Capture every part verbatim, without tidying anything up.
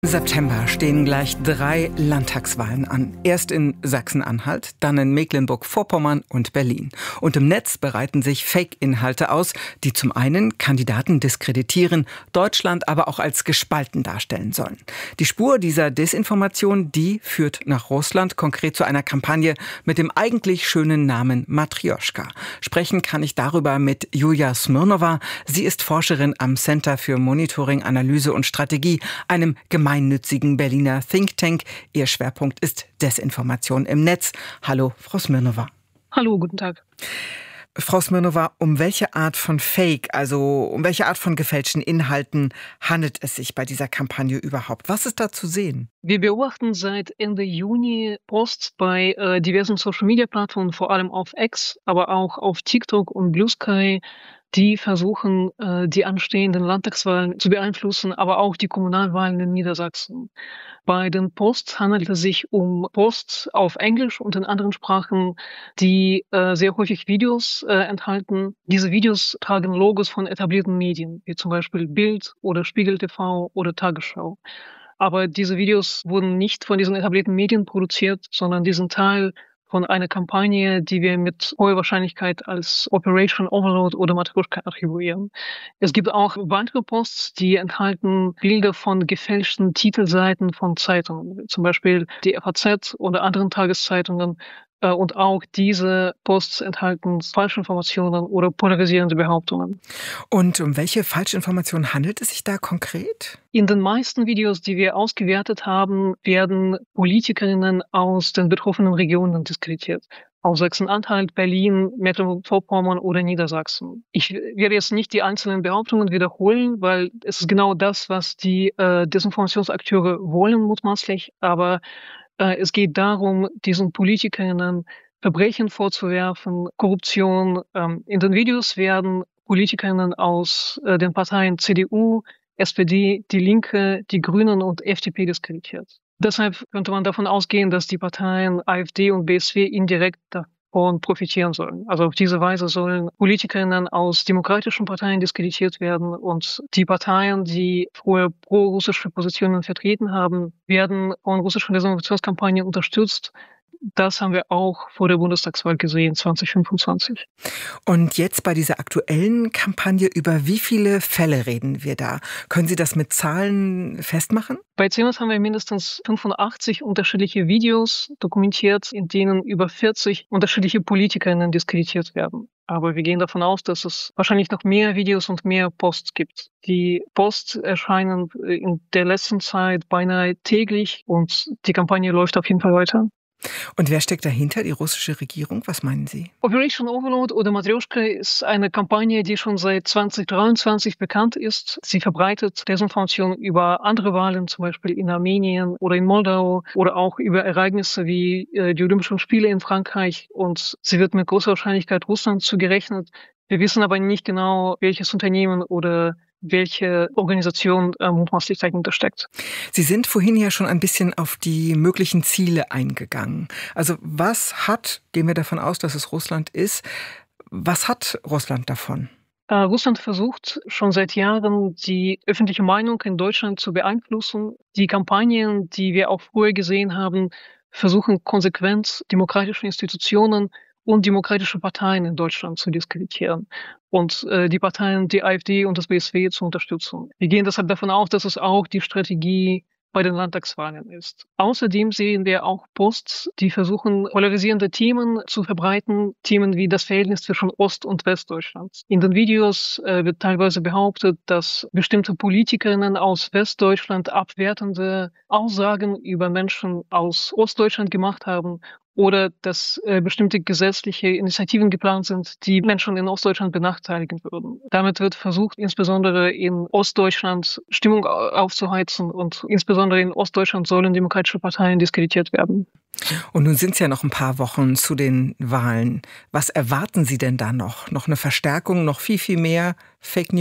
September stehen gleich drei Landtagswahlen an. Erst in Sachsen-Anhalt, dann in Mecklenburg-Vorpommern und Berlin. Und im Netz bereiten sich Fake-Inhalte aus, die zum einen Kandidaten diskreditieren, Deutschland aber auch als gespalten darstellen sollen. Die Spur dieser Desinformation, die führt nach Russland, konkret zu einer Kampagne mit dem eigentlich schönen Namen Matrjoschka. Sprechen kann ich darüber mit Julia Smirnova. Sie ist Forscherin am Center für Monitoring, Analyse und Strategie, einem gemeinnützigen Berliner Think Tank. Ihr Schwerpunkt ist Desinformation im Netz. Hallo, Frau Smirnova. Hallo, guten Tag. Frau Smirnova, um welche Art von Fake, also um welche Art von gefälschten Inhalten handelt es sich bei dieser Kampagne überhaupt? Was ist da zu sehen? Wir beobachten seit Ende Juni Posts bei äh, diversen Social-Media-Plattformen, vor allem auf X, aber auch auf TikTok und Blue Sky, die versuchen, äh, die anstehenden Landtagswahlen zu beeinflussen, aber auch die Kommunalwahlen in Niedersachsen. Bei den Posts handelt es sich um Posts auf Englisch und in anderen Sprachen, die äh, sehr häufig Videos äh, enthalten. Diese Videos tragen Logos von etablierten Medien, wie zum Beispiel Bild oder Spiegel T V oder Tagesschau. Aber diese Videos wurden nicht von diesen etablierten Medien produziert, sondern die sind Teil von einer Kampagne, die wir mit hoher Wahrscheinlichkeit als Operation Overload oder Matrjoschka attribuieren. Es gibt auch weitere Posts, die enthalten Bilder von gefälschten Titelseiten von Zeitungen, zum Beispiel die F A Z oder anderen Tageszeitungen. Und auch diese Posts enthalten Falschinformationen oder polarisierende Behauptungen. Und um welche Falschinformationen handelt es sich da konkret? In den meisten Videos, die wir ausgewertet haben, werden Politikerinnen aus den betroffenen Regionen diskreditiert. Aus Sachsen-Anhalt, Berlin, Mecklenburg-Vorpommern oder Niedersachsen. Ich werde jetzt nicht die einzelnen Behauptungen wiederholen, weil es ist genau das, was die äh, Desinformationsakteure wollen, mutmaßlich. Aber es geht darum, diesen Politikerinnen Verbrechen vorzuwerfen, Korruption. In den Videos werden Politikerinnen aus den Parteien C D U, S P D, Die Linke, die Grünen und F D P diskreditiert. Deshalb könnte man davon ausgehen, dass die Parteien AfD und B S W indirekt davon profitieren sollen. Also auf diese Weise sollen Politikerinnen aus demokratischen Parteien diskreditiert werden und die Parteien, die früher pro-russische Positionen vertreten haben, werden von russischen Desinformationskampagnen unterstützt. Das haben wir auch vor der Bundestagswahl gesehen, zwanzig fünfundzwanzig. Und jetzt bei dieser aktuellen Kampagne, über wie viele Fälle reden wir da? Können Sie das mit Zahlen festmachen? Bei C E M A S haben wir mindestens fünfundachtzig unterschiedliche Videos dokumentiert, in denen über vierzig unterschiedliche Politikerinnen diskreditiert werden. Aber wir gehen davon aus, dass es wahrscheinlich noch mehr Videos und mehr Posts gibt. Die Posts erscheinen in der letzten Zeit beinahe täglich und die Kampagne läuft auf jeden Fall weiter. Und wer steckt dahinter, die russische Regierung? Was meinen Sie? Operation Overload oder Matrjoschka ist eine Kampagne, die schon seit zwanzig dreiundzwanzig bekannt ist. Sie verbreitet Desinformation über andere Wahlen, zum Beispiel in Armenien oder in Moldau oder auch über Ereignisse wie äh, die Olympischen Spiele in Frankreich. Und sie wird mit großer Wahrscheinlichkeit Russland zugerechnet. Wir wissen aber nicht genau, welches Unternehmen oder welche Organisation äh, mutmaßlich dahinter steckt. Sie sind vorhin ja schon ein bisschen auf die möglichen Ziele eingegangen. Also was hat, gehen wir davon aus, dass es Russland ist, was hat Russland davon? Äh, Russland versucht schon seit Jahren, die öffentliche Meinung in Deutschland zu beeinflussen. Die Kampagnen, die wir auch früher gesehen haben, versuchen konsequent demokratische Institutionen und demokratische Parteien in Deutschland zu diskreditieren und äh, die Parteien, die AfD und das B S W zu unterstützen. Wir gehen deshalb davon aus, dass es auch die Strategie bei den Landtagswahlen ist. Außerdem sehen wir auch Posts, die versuchen, polarisierende Themen zu verbreiten, Themen wie das Verhältnis zwischen Ost- und Westdeutschland. In den Videos äh, wird teilweise behauptet, dass bestimmte Politikerinnen aus Westdeutschland abwertende Aussagen über Menschen aus Ostdeutschland gemacht haben oder dass äh, bestimmte gesetzliche Initiativen geplant sind, die Menschen in Ostdeutschland benachteiligen würden. Damit wird versucht, insbesondere in Ostdeutschland Stimmung aufzuheizen und insbesondere in Ostdeutschland sollen demokratische Parteien diskreditiert werden. Und nun sind es ja noch ein paar Wochen zu den Wahlen. Was erwarten Sie denn da noch? Noch eine Verstärkung, noch viel, viel mehr Fake News?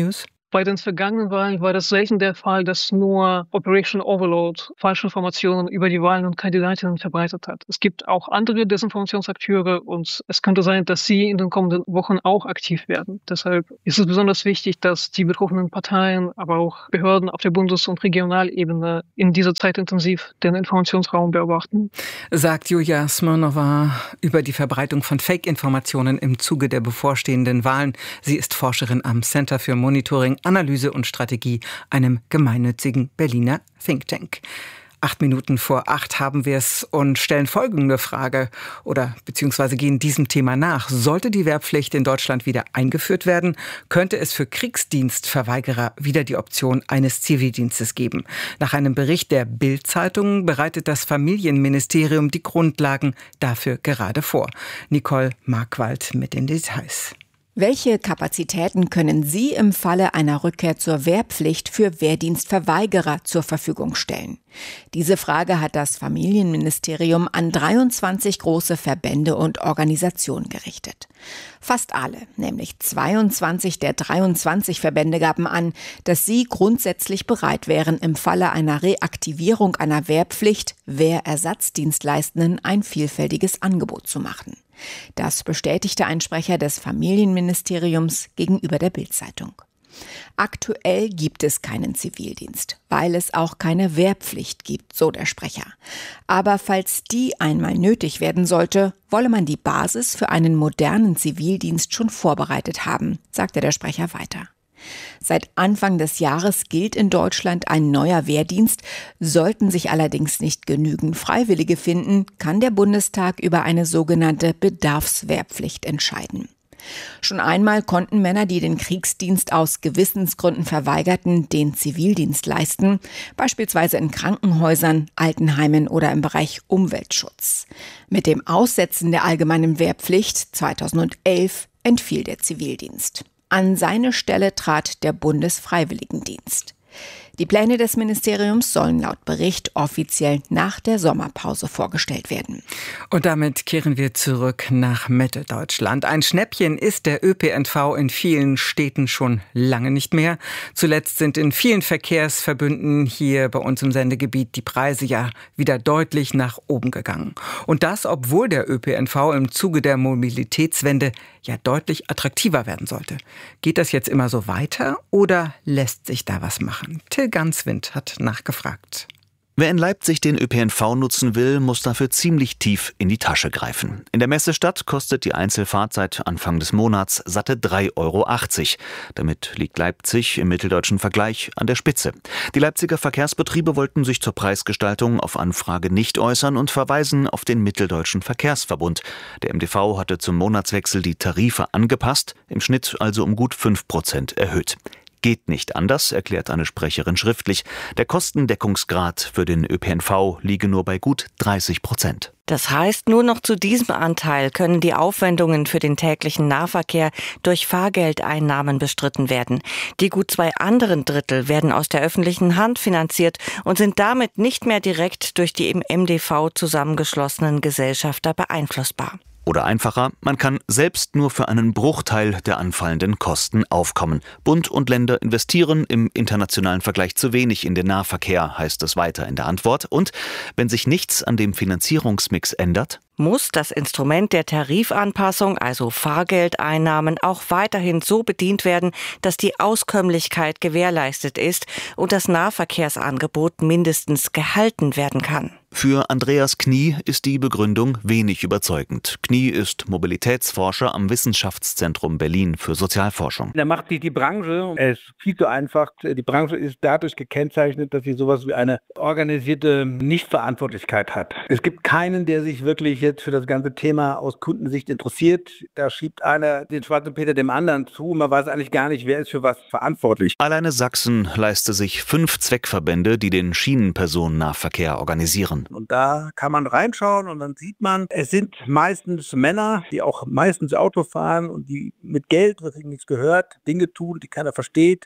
Bei den vergangenen Wahlen war das selten der Fall, dass nur Operation Overload falsche Informationen über die Wahlen und Kandidatinnen verbreitet hat. Es gibt auch andere Desinformationsakteure und es könnte sein, dass sie in den kommenden Wochen auch aktiv werden. Deshalb ist es besonders wichtig, dass die betroffenen Parteien, aber auch Behörden auf der Bundes- und Regionalebene in dieser Zeit intensiv den Informationsraum beobachten. Sagt Julia Smirnova über die Verbreitung von Fake-Informationen im Zuge der bevorstehenden Wahlen. Sie ist Forscherin am Center für Monitoring, Analyse und Strategie, einem gemeinnützigen Berliner Think Tank. Acht Minuten vor acht haben wir es und stellen folgende Frage oder beziehungsweise gehen diesem Thema nach. Sollte die Wehrpflicht in Deutschland wieder eingeführt werden, könnte es für Kriegsdienstverweigerer wieder die Option eines Zivildienstes geben. Nach einem Bericht der Bild-Zeitung bereitet das Familienministerium die Grundlagen dafür gerade vor. Nicole Markwald mit den Details. Welche Kapazitäten können Sie im Falle einer Rückkehr zur Wehrpflicht für Wehrdienstverweigerer zur Verfügung stellen? Diese Frage hat das Familienministerium an dreiundzwanzig große Verbände und Organisationen gerichtet. Fast alle, nämlich zweiundzwanzig der dreiundzwanzig Verbände, gaben an, dass sie grundsätzlich bereit wären, im Falle einer Reaktivierung einer Wehrpflicht Wehrersatzdienstleistenden ein vielfältiges Angebot zu machen. Das bestätigte ein Sprecher des Familienministeriums gegenüber der Bild-Zeitung. Aktuell gibt es keinen Zivildienst, weil es auch keine Wehrpflicht gibt, so der Sprecher. Aber falls die einmal nötig werden sollte, wolle man die Basis für einen modernen Zivildienst schon vorbereitet haben, sagte der Sprecher weiter. Seit Anfang des Jahres gilt in Deutschland ein neuer Wehrdienst. Sollten sich allerdings nicht genügend Freiwillige finden, kann der Bundestag über eine sogenannte Bedarfswehrpflicht entscheiden. Schon einmal konnten Männer, die den Kriegsdienst aus Gewissensgründen verweigerten, den Zivildienst leisten, beispielsweise in Krankenhäusern, Altenheimen oder im Bereich Umweltschutz. Mit dem Aussetzen der allgemeinen Wehrpflicht zweitausendelf entfiel der Zivildienst. An seine Stelle trat der Bundesfreiwilligendienst. Die Pläne des Ministeriums sollen laut Bericht offiziell nach der Sommerpause vorgestellt werden. Und damit kehren wir zurück nach Mitteldeutschland. Ein Schnäppchen ist der Ö P N V in vielen Städten schon lange nicht mehr. Zuletzt sind in vielen Verkehrsverbünden hier bei uns im Sendegebiet die Preise ja wieder deutlich nach oben gegangen. Und das, obwohl der Ö P N V im Zuge der Mobilitätswende ja deutlich attraktiver werden sollte. Geht das jetzt immer so weiter oder lässt sich da was machen? Till Ganswind hat nachgefragt. Wer in Leipzig den Ö P N V nutzen will, muss dafür ziemlich tief in die Tasche greifen. In der Messestadt kostet die Einzelfahrt seit Anfang des Monats satte drei Euro achtzig. Damit liegt Leipzig im mitteldeutschen Vergleich an der Spitze. Die Leipziger Verkehrsbetriebe wollten sich zur Preisgestaltung auf Anfrage nicht äußern und verweisen auf den Mitteldeutschen Verkehrsverbund. Der M D V hatte zum Monatswechsel die Tarife angepasst, im Schnitt also um gut fünf Prozent erhöht. Geht nicht anders, erklärt eine Sprecherin schriftlich. Der Kostendeckungsgrad für den Ö P N V liege nur bei gut dreißig Prozent. Das heißt, nur noch zu diesem Anteil können die Aufwendungen für den täglichen Nahverkehr durch Fahrgeldeinnahmen bestritten werden. Die gut zwei anderen Drittel werden aus der öffentlichen Hand finanziert und sind damit nicht mehr direkt durch die im M D V zusammengeschlossenen Gesellschafter beeinflussbar. Oder einfacher, man kann selbst nur für einen Bruchteil der anfallenden Kosten aufkommen. Bund und Länder investieren im internationalen Vergleich zu wenig in den Nahverkehr, heißt es weiter in der Antwort. Und wenn sich nichts an dem Finanzierungsmix ändert, muss das Instrument der Tarifanpassung, also Fahrgeldeinnahmen, auch weiterhin so bedient werden, dass die Auskömmlichkeit gewährleistet ist und das Nahverkehrsangebot mindestens gehalten werden kann. Für Andreas Knie ist die Begründung wenig überzeugend. Knie ist Mobilitätsforscher am Wissenschaftszentrum Berlin für Sozialforschung. Da macht die, die Branche es viel zu einfach. Die Branche ist dadurch gekennzeichnet, dass sie sowas wie eine organisierte Nichtverantwortlichkeit hat. Es gibt keinen, der sich wirklich jetzt für das ganze Thema aus Kundensicht interessiert. Da schiebt einer den schwarzen Peter dem anderen zu. Man weiß eigentlich gar nicht, wer ist für was verantwortlich. Alleine Sachsen leiste sich fünf Zweckverbände, die den Schienenpersonennahverkehr organisieren. Und da kann man reinschauen und dann sieht man, es sind meistens Männer, die auch meistens Auto fahren und die mit Geld, was ihnen nichts gehört, Dinge tun, die keiner versteht,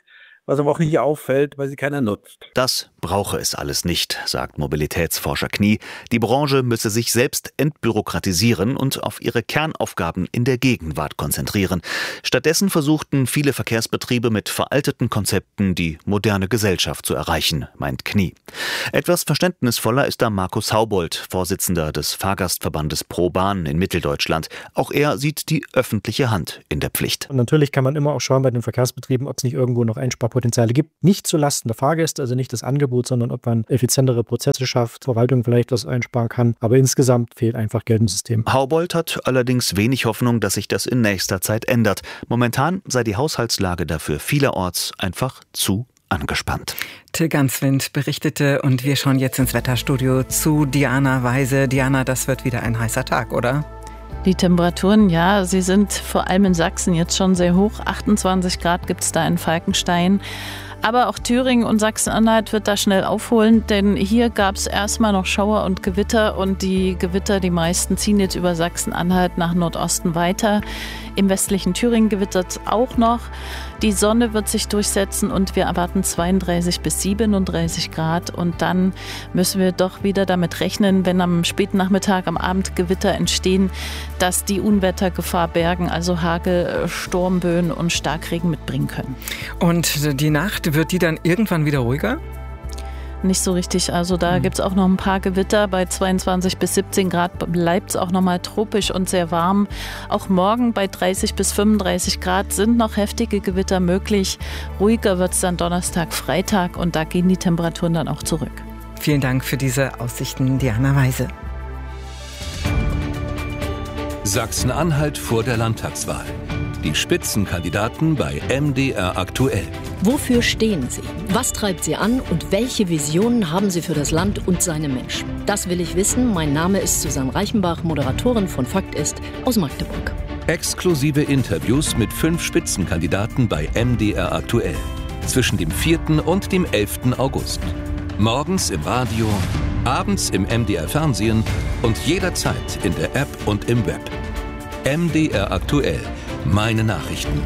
was aber auch nicht auffällt, weil sie keiner nutzt. Das brauche es alles nicht, sagt Mobilitätsforscher Knie. Die Branche müsse sich selbst entbürokratisieren und auf ihre Kernaufgaben in der Gegenwart konzentrieren. Stattdessen versuchten viele Verkehrsbetriebe mit veralteten Konzepten die moderne Gesellschaft zu erreichen, meint Knie. Etwas verständnisvoller ist da Markus Haubold, Vorsitzender des Fahrgastverbandes ProBahn in Mitteldeutschland. Auch er sieht die öffentliche Hand in der Pflicht. Und natürlich kann man immer auch schauen bei den Verkehrsbetrieben, ob es nicht irgendwo noch Einsparpotenziale gibt. Nicht zulasten der Fahrgäste, also nicht das Angebot, sondern ob man effizientere Prozesse schafft, Verwaltung vielleicht was einsparen kann. Aber insgesamt fehlt einfach Geld im System. Haubold hat allerdings wenig Hoffnung, dass sich das in nächster Zeit ändert. Momentan sei die Haushaltslage dafür vielerorts einfach zu angespannt. Till Ganswind berichtete und wir schauen jetzt ins Wetterstudio zu Diana Weise. Diana, das wird wieder ein heißer Tag, oder? Die Temperaturen, ja, sie sind vor allem in Sachsen jetzt schon sehr hoch. achtundzwanzig Grad gibt es da in Falkenstein. Aber auch Thüringen und Sachsen-Anhalt wird da schnell aufholen, denn hier gab es erstmal noch Schauer und Gewitter und die Gewitter, die meisten ziehen jetzt über Sachsen-Anhalt nach Nordosten weiter. Im westlichen Thüringen gewittert es auch noch. Die Sonne wird sich durchsetzen und wir erwarten zweiunddreißig bis siebenunddreißig Grad. Und dann müssen wir doch wieder damit rechnen, wenn am späten Nachmittag, am Abend Gewitter entstehen, dass die Unwettergefahr Bergen, also Hagel, Sturmböen und Starkregen mitbringen können. Und die Nacht, wird die dann irgendwann wieder ruhiger? Nicht so richtig. Also da mhm. gibt es auch noch ein paar Gewitter. Bei zweiundzwanzig bis siebzehn Grad bleibt es auch noch mal tropisch und sehr warm. Auch morgen bei dreißig bis fünfunddreißig Grad sind noch heftige Gewitter möglich. Ruhiger wird es dann Donnerstag, Freitag und da gehen die Temperaturen dann auch zurück. Vielen Dank für diese Aussichten, Diana Weise. Sachsen-Anhalt vor der Landtagswahl. Die Spitzenkandidaten bei M D R aktuell. Wofür stehen Sie? Was treibt Sie an und welche Visionen haben Sie für das Land und seine Menschen? Das will ich wissen. Mein Name ist Susanne Reichenbach, Moderatorin von Fakt ist aus Magdeburg. Exklusive Interviews mit fünf Spitzenkandidaten bei M D R aktuell. Zwischen dem vierten und dem elften August. Morgens im Radio, abends im M D R Fernsehen und jederzeit in der App und im Web. M D R aktuell. Meine Nachrichten.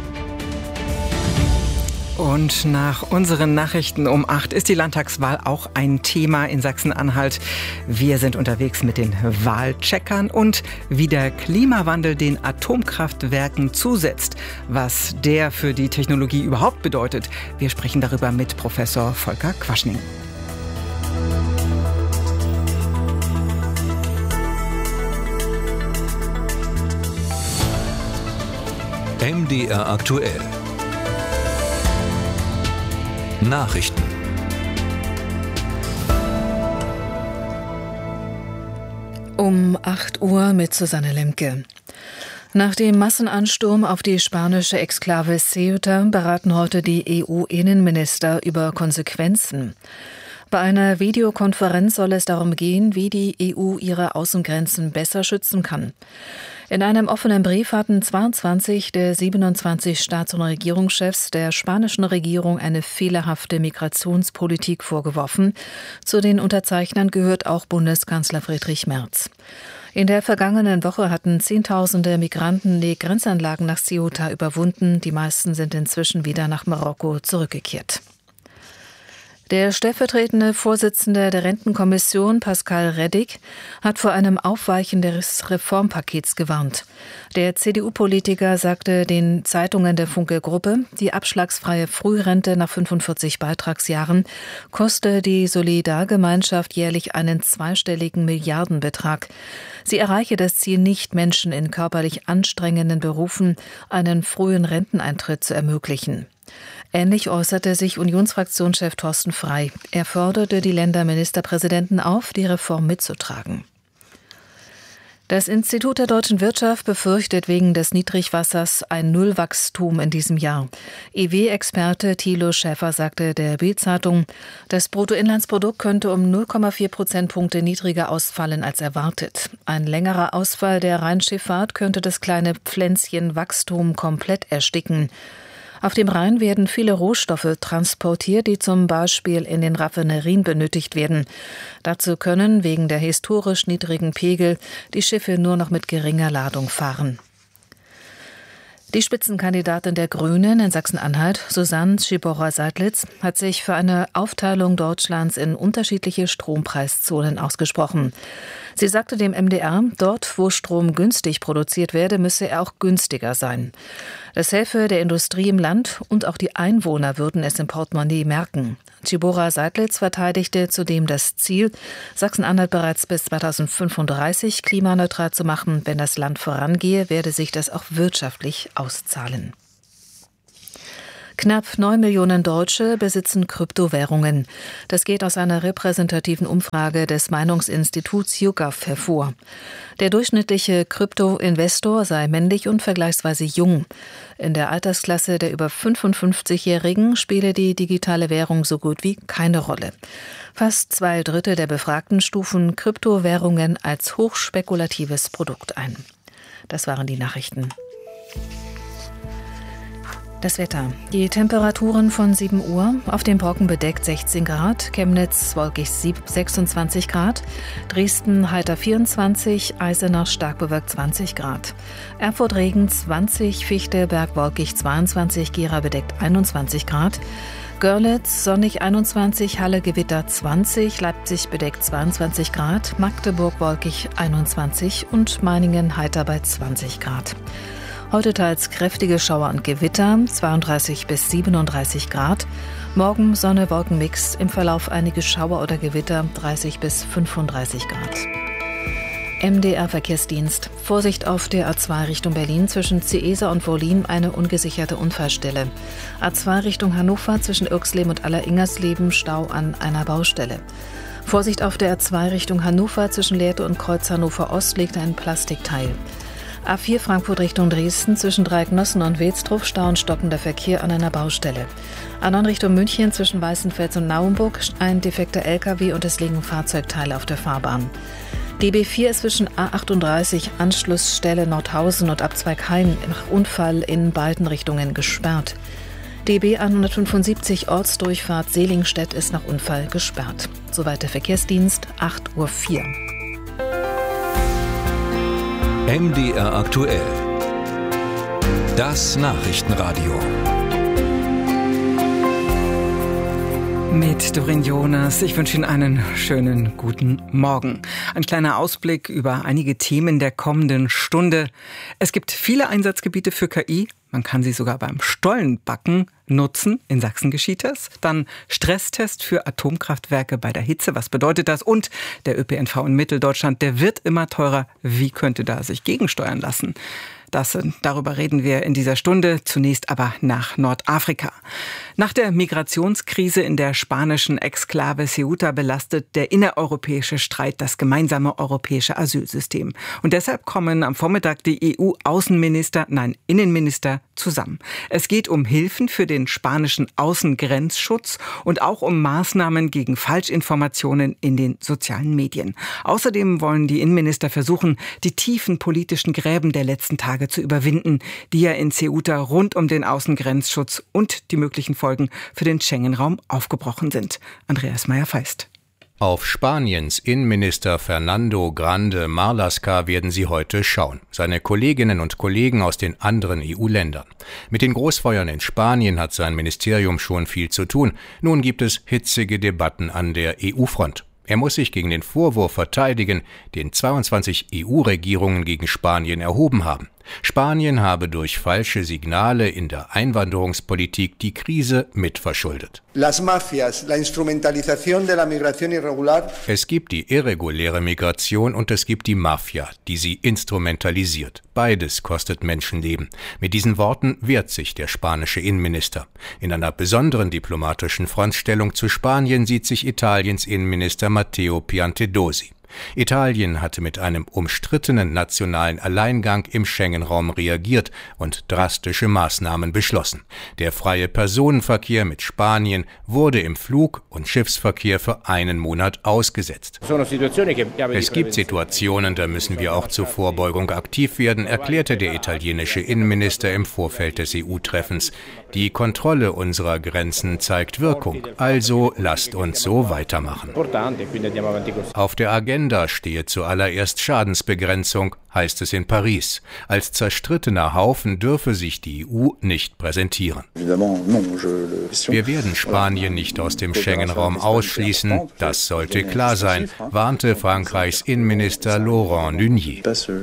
Und nach unseren Nachrichten um acht ist die Landtagswahl auch ein Thema in Sachsen-Anhalt. Wir sind unterwegs mit den Wahlcheckern und wie der Klimawandel den Atomkraftwerken zusetzt. Was der für die Technologie überhaupt bedeutet. Wir sprechen darüber mit Professor Volker Quaschning. M D R aktuell. Nachrichten. Um acht Uhr mit Susanne Lemke. Nach dem Massenansturm auf die spanische Exklave Ceuta beraten heute die E U-Innenminister über Konsequenzen. Bei einer Videokonferenz soll es darum gehen, wie die E U ihre Außengrenzen besser schützen kann. In einem offenen Brief hatten zweiundzwanzig der siebenundzwanzig Staats- und Regierungschefs der spanischen Regierung eine fehlerhafte Migrationspolitik vorgeworfen. Zu den Unterzeichnern gehört auch Bundeskanzler Friedrich Merz. In der vergangenen Woche hatten Zehntausende Migranten die Grenzanlagen nach Ceuta überwunden. Die meisten sind inzwischen wieder nach Marokko zurückgekehrt. Der stellvertretende Vorsitzende der Rentenkommission, Pascal Reddig, hat vor einem Aufweichen des Reformpakets gewarnt. Der C D U-Politiker sagte den Zeitungen der Funke-Gruppe, die abschlagsfreie Frührente nach fünfundvierzig Beitragsjahren koste die Solidargemeinschaft jährlich einen zweistelligen Milliardenbetrag. Sie erreiche das Ziel nicht, Menschen in körperlich anstrengenden Berufen einen frühen Renteneintritt zu ermöglichen. Ähnlich äußerte sich Unionsfraktionschef Thorsten Frey. Er forderte die Länderministerpräsidenten auf, die Reform mitzutragen. Das Institut der deutschen Wirtschaft befürchtet wegen des Niedrigwassers ein Nullwachstum in diesem Jahr. E W-Experte Thilo Schäfer sagte der Bild-Zeitung, das Bruttoinlandsprodukt könnte um null Komma vier Prozentpunkte niedriger ausfallen als erwartet. Ein längerer Ausfall der Rheinschifffahrt könnte das kleine Pflänzchen Wachstum komplett ersticken. Auf dem Rhein werden viele Rohstoffe transportiert, die zum Beispiel in den Raffinerien benötigt werden. Dazu können wegen der historisch niedrigen Pegel die Schiffe nur noch mit geringer Ladung fahren. Die Spitzenkandidatin der Grünen in Sachsen-Anhalt, Susanne Schiborer-Seidlitz, hat sich für eine Aufteilung Deutschlands in unterschiedliche Strompreiszonen ausgesprochen. Sie sagte dem M D R, dort, wo Strom günstig produziert werde, müsse er auch günstiger sein. Das helfe der Industrie im Land und auch die Einwohner würden es im Portemonnaie merken. Schiborer-Seidlitz verteidigte zudem das Ziel, Sachsen-Anhalt bereits bis zweitausendfünfunddreißig klimaneutral zu machen. Wenn das Land vorangehe, werde sich das auch wirtschaftlich auszahlen. Knapp neun Millionen Deutsche besitzen Kryptowährungen. Das geht aus einer repräsentativen Umfrage des Meinungsinstituts YouGov hervor. Der durchschnittliche Krypto-Investor sei männlich und vergleichsweise jung. In der Altersklasse der über fünfundfünfzigjährigen spiele die digitale Währung so gut wie keine Rolle. Fast zwei Drittel der Befragten stufen Kryptowährungen als hochspekulatives Produkt ein. Das waren die Nachrichten. Das Wetter. Die Temperaturen von sieben Uhr. Auf dem Brocken bedeckt sechzehn Grad, Chemnitz wolkig sechsundzwanzig Grad, Dresden heiter vierundzwanzig, Eisenach stark bewölkt zwanzig Grad. Erfurt Regen zwanzig, Fichte bergwolkig zweiundzwanzig, Gera bedeckt einundzwanzig Grad. Görlitz sonnig einundzwanzig, Halle Gewitter zwanzig, Leipzig bedeckt zweiundzwanzig Grad, Magdeburg wolkig einundzwanzig und Meiningen heiter bei zwanzig Grad. Heute teils kräftige Schauer und Gewitter, zweiunddreißig bis siebenunddreißig Grad. Morgen Sonne-Wolkenmix, im Verlauf einige Schauer oder Gewitter, dreißig bis fünfunddreißig Grad. M D R-Verkehrsdienst. Vorsicht auf der A zwei Richtung Berlin zwischen Ciesa und Wollin eine ungesicherte Unfallstelle. A zwei Richtung Hannover zwischen Irxleben und Aller-Ingersleben Stau an einer Baustelle. Vorsicht auf der A zwei Richtung Hannover zwischen Lehrte und Kreuz Hannover Ost liegt ein Plastikteil. A vier Frankfurt Richtung Dresden zwischen Dreiecknossen und Wilsdruf Stau und stockender Verkehr an einer Baustelle. A neun Richtung München zwischen Weißenfels und Naumburg ein defekter L K W und es liegen Fahrzeugteile auf der Fahrbahn. D B vier ist zwischen A achtunddreißig Anschlussstelle Nordhausen und Abzweig-Hain nach Unfall in beiden Richtungen gesperrt. D B hundertfünfundsiebzig Ortsdurchfahrt Selingstedt ist nach Unfall gesperrt. Soweit der Verkehrsdienst, acht Uhr vier. M D R aktuell. Das Nachrichtenradio. Mit Doreen Jonas. Ich wünsche Ihnen einen schönen guten Morgen. Ein kleiner Ausblick über einige Themen der kommenden Stunde. Es gibt viele Einsatzgebiete für K I. Man kann sie sogar beim Stollenbacken nutzen. In Sachsen geschieht das. Dann Stresstest für Atomkraftwerke bei der Hitze. Was bedeutet das? Und der Ö P N V in Mitteldeutschland, der wird immer teurer. Wie könnte da sich gegensteuern lassen? Das, darüber reden wir in dieser Stunde. Zunächst aber nach Nordafrika. Nach der Migrationskrise in der spanischen Exklave Ceuta belastet der innereuropäische Streit das gemeinsame europäische Asylsystem. Und deshalb kommen am Vormittag die E U-Außenminister, nein, Innenminister zusammen. Es geht um Hilfen für den spanischen Außengrenzschutz und auch um Maßnahmen gegen Falschinformationen in den sozialen Medien. Außerdem wollen die Innenminister versuchen, die tiefen politischen Gräben der letzten Tage zu überwinden, die ja in Ceuta rund um den Außengrenzschutz und die möglichen Folgen für den Schengen-Raum aufgebrochen sind. Andreas Meyer-Feist. Auf Spaniens Innenminister Fernando Grande Marlaska werden sie heute schauen. Seine Kolleginnen und Kollegen aus den anderen E U-Ländern. Mit den Großfeuern in Spanien hat sein Ministerium schon viel zu tun. Nun gibt es hitzige Debatten an der E U-Front. Er muss sich gegen den Vorwurf verteidigen, den zweiundzwanzig E U-Regierungen gegen Spanien erhoben haben. Spanien habe durch falsche Signale in der Einwanderungspolitik die Krise mitverschuldet. Las mafias, la instrumentalización de la migración irregular. Es gibt die irreguläre Migration und es gibt die Mafia, die sie instrumentalisiert. Beides kostet Menschenleben. Mit diesen Worten wehrt sich der spanische Innenminister. In einer besonderen diplomatischen Frontstellung zu Spanien sieht sich Italiens Innenminister Matteo Piantedosi. Italien hatte mit einem umstrittenen nationalen Alleingang im Schengen-Raum reagiert und drastische Maßnahmen beschlossen. Der freie Personenverkehr mit Spanien wurde im Flug- und Schiffsverkehr für einen Monat ausgesetzt. Es gibt Situationen, da müssen wir auch zur Vorbeugung aktiv werden, erklärte der italienische Innenminister im Vorfeld des E U-Treffens. Die Kontrolle unserer Grenzen zeigt Wirkung, also lasst uns so weitermachen. Auf der Agenda Agenda stehe zuallererst Schadensbegrenzung, heißt es in Paris. Als zerstrittener Haufen dürfe sich die E U nicht präsentieren. Wir werden Spanien nicht aus dem Schengen-Raum ausschließen, das sollte klar sein, warnte Frankreichs Innenminister Laurent Nunez.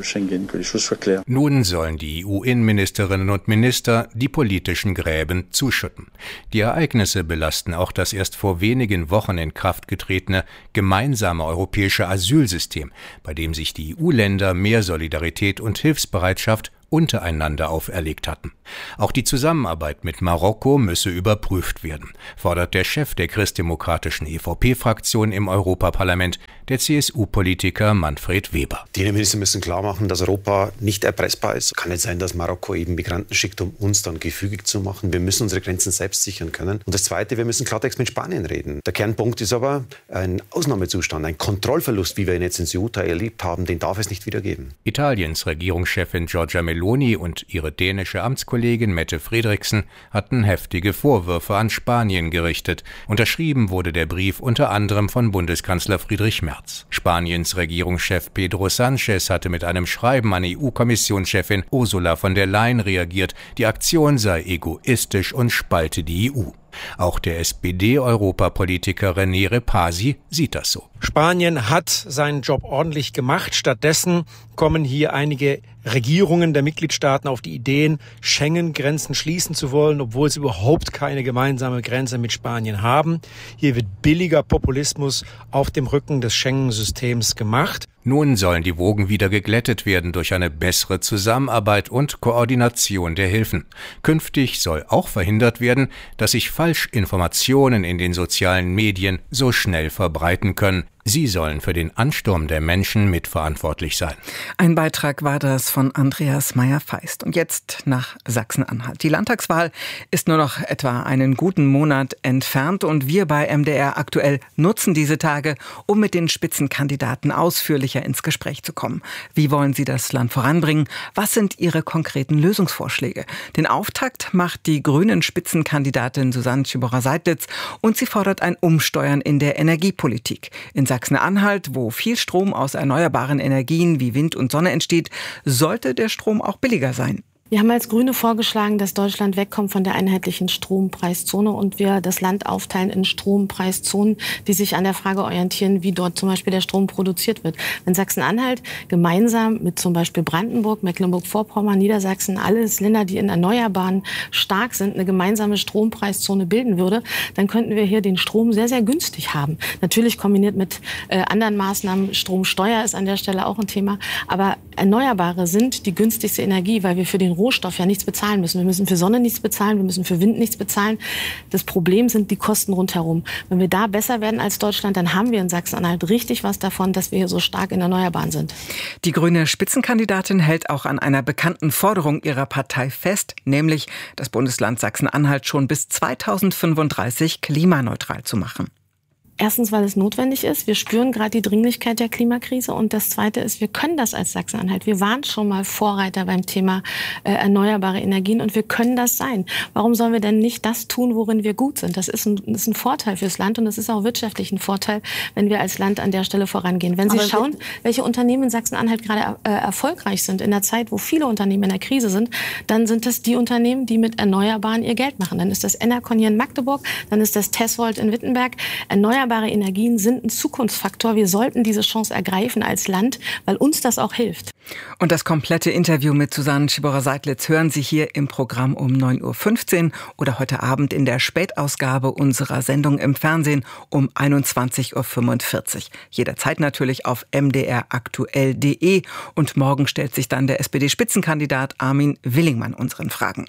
Nun sollen die E U-Innenministerinnen und Minister die politischen Gräben zuschütten. Die Ereignisse belasten auch das erst vor wenigen Wochen in Kraft getretene gemeinsame europäische Asylsystem, bei dem sich die E U-Länder mehr Solidarität und Hilfsbereitschaft untereinander auferlegt hatten. Auch die Zusammenarbeit mit Marokko müsse überprüft werden, fordert der Chef der christdemokratischen E V P-Fraktion im Europaparlament, der C S U-Politiker Manfred Weber. Die Innenminister müssen klar machen, dass Europa nicht erpressbar ist. Kann nicht sein, dass Marokko eben Migranten schickt, um uns dann gefügig zu machen. Wir müssen unsere Grenzen selbst sichern können. Und das Zweite, wir müssen Klartext mit Spanien reden. Der Kernpunkt ist aber ein Ausnahmezustand, ein Kontrollverlust, wie wir ihn jetzt in Ceuta erlebt haben, den darf es nicht wieder geben. Italiens Regierungschefin Giorgia Meloni und ihre dänische Amtskollegin Mette Frederiksen hatten heftige Vorwürfe an Spanien gerichtet. Unterschrieben wurde der Brief unter anderem von Bundeskanzler Friedrich Merz. Spaniens Regierungschef Pedro Sánchez hatte mit einem Schreiben an E U-Kommissionschefin Ursula von der Leyen reagiert, die Aktion sei egoistisch und spalte die E U. Auch der S P D-Europapolitiker René Repasi sieht das so. Spanien hat seinen Job ordentlich gemacht. Stattdessen kommen hier einige Regierungen der Mitgliedstaaten auf die Ideen, Schengen-Grenzen schließen zu wollen, obwohl sie überhaupt keine gemeinsame Grenze mit Spanien haben. Hier wird billiger Populismus auf dem Rücken des Schengen-Systems gemacht. Nun sollen die Wogen wieder geglättet werden durch eine bessere Zusammenarbeit und Koordination der Hilfen. Künftig soll auch verhindert werden, dass sich Falschinformationen in den sozialen Medien so schnell verbreiten können. Sie sollen für den Ansturm der Menschen mitverantwortlich sein. Ein Beitrag war das von Andreas Meyer-Feist. Und jetzt nach Sachsen-Anhalt. Die Landtagswahl ist nur noch etwa einen guten Monat entfernt und wir bei M D R aktuell nutzen diese Tage, um mit den Spitzenkandidaten ausführlicher ins Gespräch zu kommen. Wie wollen sie das Land voranbringen? Was sind ihre konkreten Lösungsvorschläge? Den Auftakt macht die grünen Spitzenkandidatin Susanne Schiborer-Seidlitz und sie fordert ein Umsteuern in der Energiepolitik. In Sachsen-Anhalt, wo viel Strom aus erneuerbaren Energien wie Wind und Sonne entsteht, sollte der Strom auch billiger sein. Wir haben als Grüne vorgeschlagen, dass Deutschland wegkommt von der einheitlichen Strompreiszone und wir das Land aufteilen in Strompreiszonen, die sich an der Frage orientieren, wie dort zum Beispiel der Strom produziert wird. Wenn Sachsen-Anhalt gemeinsam mit zum Beispiel Brandenburg, Mecklenburg-Vorpommern, Niedersachsen, alles Länder, die in Erneuerbaren stark sind, eine gemeinsame Strompreiszone bilden würde, dann könnten wir hier den Strom sehr, sehr günstig haben. Natürlich kombiniert mit äh, anderen Maßnahmen. Stromsteuer ist an der Stelle auch ein Thema. Aber Erneuerbare sind die günstigste Energie, weil wir für den Rohstoff ja nichts bezahlen müssen. Wir müssen für Sonne nichts bezahlen, wir müssen für Wind nichts bezahlen. Das Problem sind die Kosten rundherum. Wenn wir da besser werden als Deutschland, dann haben wir in Sachsen-Anhalt richtig was davon, dass wir hier so stark in Erneuerbaren sind. Die grüne Spitzenkandidatin hält auch an einer bekannten Forderung ihrer Partei fest, nämlich das Bundesland Sachsen-Anhalt schon bis zweitausendfünfunddreißig klimaneutral zu machen. Erstens, weil es notwendig ist. Wir spüren gerade die Dringlichkeit der Klimakrise. Und das Zweite ist, wir können das als Sachsen-Anhalt. Wir waren schon mal Vorreiter beim Thema äh, erneuerbare Energien und wir können das sein. Warum sollen wir denn nicht das tun, worin wir gut sind? Das ist ein, das ist ein Vorteil fürs Land und es ist auch wirtschaftlich ein Vorteil, wenn wir als Land an der Stelle vorangehen. Wenn Sie Aber schauen, welche Unternehmen in Sachsen-Anhalt gerade äh, erfolgreich sind in der Zeit, wo viele Unternehmen in der Krise sind, dann sind das die Unternehmen, die mit Erneuerbaren ihr Geld machen. Dann ist das Enercon hier in Magdeburg, dann ist das Tesvolt in Wittenberg. Erneuerbare Erneuerbare Energien sind ein Zukunftsfaktor. Wir sollten diese Chance ergreifen als Land, weil uns das auch hilft. Und das komplette Interview mit Susanne Schiborer-Seidlitz hören Sie hier im Programm um neun Uhr fünfzehn oder heute Abend in der Spätausgabe unserer Sendung im Fernsehen um einundzwanzig Uhr fünfundvierzig. Jederzeit natürlich auf m d r aktuell punkt d e und morgen stellt sich dann der S P D-Spitzenkandidat Armin Willingmann unseren Fragen.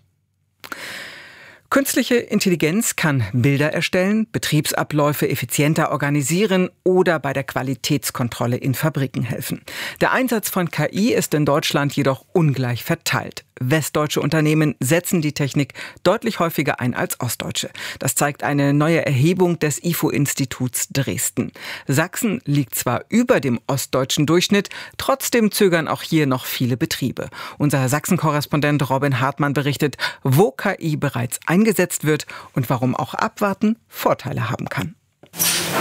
Künstliche Intelligenz kann Bilder erstellen, Betriebsabläufe effizienter organisieren oder bei der Qualitätskontrolle in Fabriken helfen. Der Einsatz von K I ist in Deutschland jedoch ungleich verteilt. Westdeutsche Unternehmen setzen die Technik deutlich häufiger ein als ostdeutsche. Das zeigt eine neue Erhebung des I F O-Instituts Dresden. Sachsen liegt zwar über dem ostdeutschen Durchschnitt, trotzdem zögern auch hier noch viele Betriebe. Unser Sachsen-Korrespondent Robin Hartmann berichtet, wo K I bereits eingesetzt wird und warum auch Abwarten Vorteile haben kann.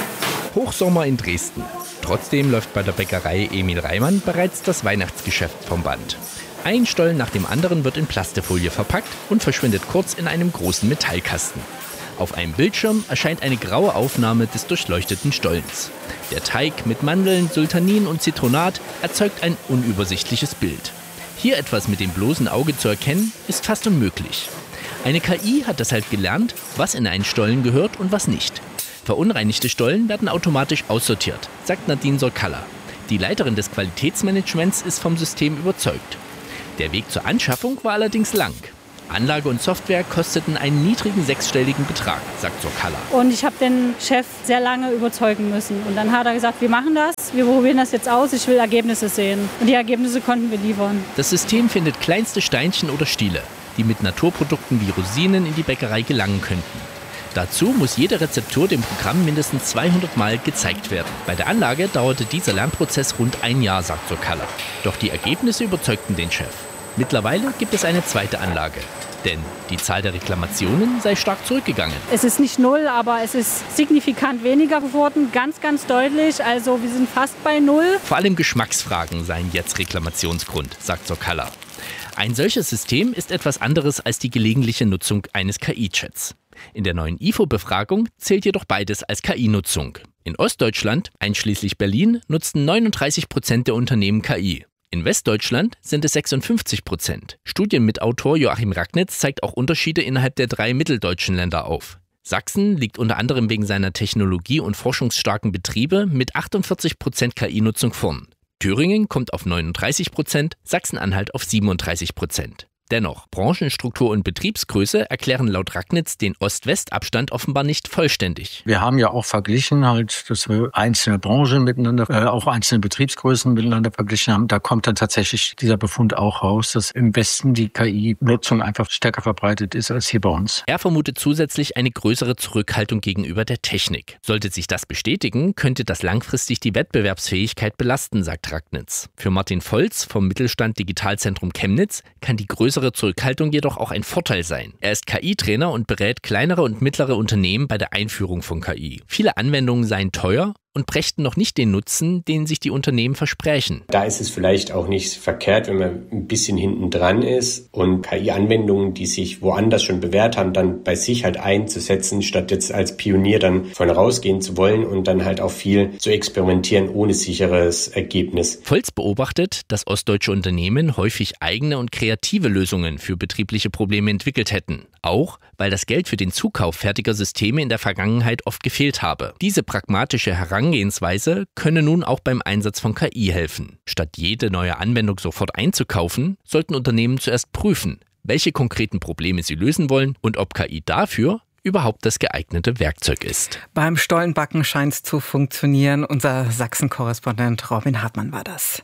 Hochsommer in Dresden. Trotzdem läuft bei der Bäckerei Emil Reimann bereits das Weihnachtsgeschäft vom Band. Ein Stollen nach dem anderen wird in Plastefolie verpackt und verschwindet kurz in einem großen Metallkasten. Auf einem Bildschirm erscheint eine graue Aufnahme des durchleuchteten Stollens. Der Teig mit Mandeln, Sultanin und Zitronat erzeugt ein unübersichtliches Bild. Hier etwas mit dem bloßen Auge zu erkennen, ist fast unmöglich. Eine K I hat deshalb gelernt, was in einen Stollen gehört und was nicht. Verunreinigte Stollen werden automatisch aussortiert, sagt Nadine Sorkalla. Die Leiterin des Qualitätsmanagements ist vom System überzeugt. Der Weg zur Anschaffung war allerdings lang. Anlage und Software kosteten einen niedrigen sechsstelligen Betrag, sagt Sorkalla. Und ich habe den Chef sehr lange überzeugen müssen. Und dann hat er gesagt, wir machen das, wir probieren das jetzt aus, ich will Ergebnisse sehen. Und die Ergebnisse konnten wir liefern. Das System findet kleinste Steinchen oder Stiele, die mit Naturprodukten wie Rosinen in die Bäckerei gelangen könnten. Dazu muss jede Rezeptur dem Programm mindestens zweihundert Mal gezeigt werden. Bei der Anlage dauerte dieser Lernprozess rund ein Jahr, sagt Sorkalla. Doch die Ergebnisse überzeugten den Chef. Mittlerweile gibt es eine zweite Anlage. Denn die Zahl der Reklamationen sei stark zurückgegangen. Es ist nicht null, aber es ist signifikant weniger geworden, ganz, ganz deutlich. Also wir sind fast bei null. Vor allem Geschmacksfragen seien jetzt Reklamationsgrund, sagt Sorkalla. Ein solches System ist etwas anderes als die gelegentliche Nutzung eines K I-Chats. In der neuen I F O-Befragung zählt jedoch beides als K I-Nutzung. In Ostdeutschland, einschließlich Berlin, nutzten neununddreißig Prozent der Unternehmen K I. In Westdeutschland sind es sechsundfünfzig Prozent. Studienmitautor Joachim Ragnitz zeigt auch Unterschiede innerhalb der drei mitteldeutschen Länder auf. Sachsen liegt unter anderem wegen seiner technologie- und forschungsstarken Betriebe mit achtundvierzig Prozent K I-Nutzung vorn. Thüringen kommt auf neununddreißig Prozent, Sachsen-Anhalt auf siebenunddreißig Prozent. Dennoch, Branchenstruktur und Betriebsgröße erklären laut Ragnitz den Ost-West-Abstand offenbar nicht vollständig. Wir haben ja auch verglichen, halt, dass wir einzelne Branchen miteinander, äh, auch einzelne Betriebsgrößen miteinander verglichen haben. Da kommt dann tatsächlich dieser Befund auch raus, dass im Westen die K I-Nutzung einfach stärker verbreitet ist als hier bei uns. Er vermutet zusätzlich eine größere Zurückhaltung gegenüber der Technik. Sollte sich das bestätigen, könnte das langfristig die Wettbewerbsfähigkeit belasten, sagt Ragnitz. Für Martin Volz vom Mittelstand Digitalzentrum Chemnitz kann die größere Zurückhaltung jedoch auch ein Vorteil sein. Er ist K I-Trainer und berät kleinere und mittlere Unternehmen bei der Einführung von K I. Viele Anwendungen seien teuer und brächten noch nicht den Nutzen, den sich die Unternehmen versprechen. Da ist es vielleicht auch nicht verkehrt, wenn man ein bisschen hinten dran ist und K I-Anwendungen, die sich woanders schon bewährt haben, dann bei sich halt einzusetzen, statt jetzt als Pionier dann von rausgehen zu wollen und dann halt auch viel zu experimentieren ohne sicheres Ergebnis. Volz beobachtet, dass ostdeutsche Unternehmen häufig eigene und kreative Lösungen für betriebliche Probleme entwickelt hätten. Auch, weil das Geld für den Zukauf fertiger Systeme in der Vergangenheit oft gefehlt habe. Diese pragmatische Herangehensweise könne nun auch beim Einsatz von K I helfen. Statt jede neue Anwendung sofort einzukaufen, sollten Unternehmen zuerst prüfen, welche konkreten Probleme sie lösen wollen und ob K I dafür überhaupt das geeignete Werkzeug ist. Beim Stollenbacken scheint es zu funktionieren. Unser Sachsen-Korrespondent Robin Hartmann war das.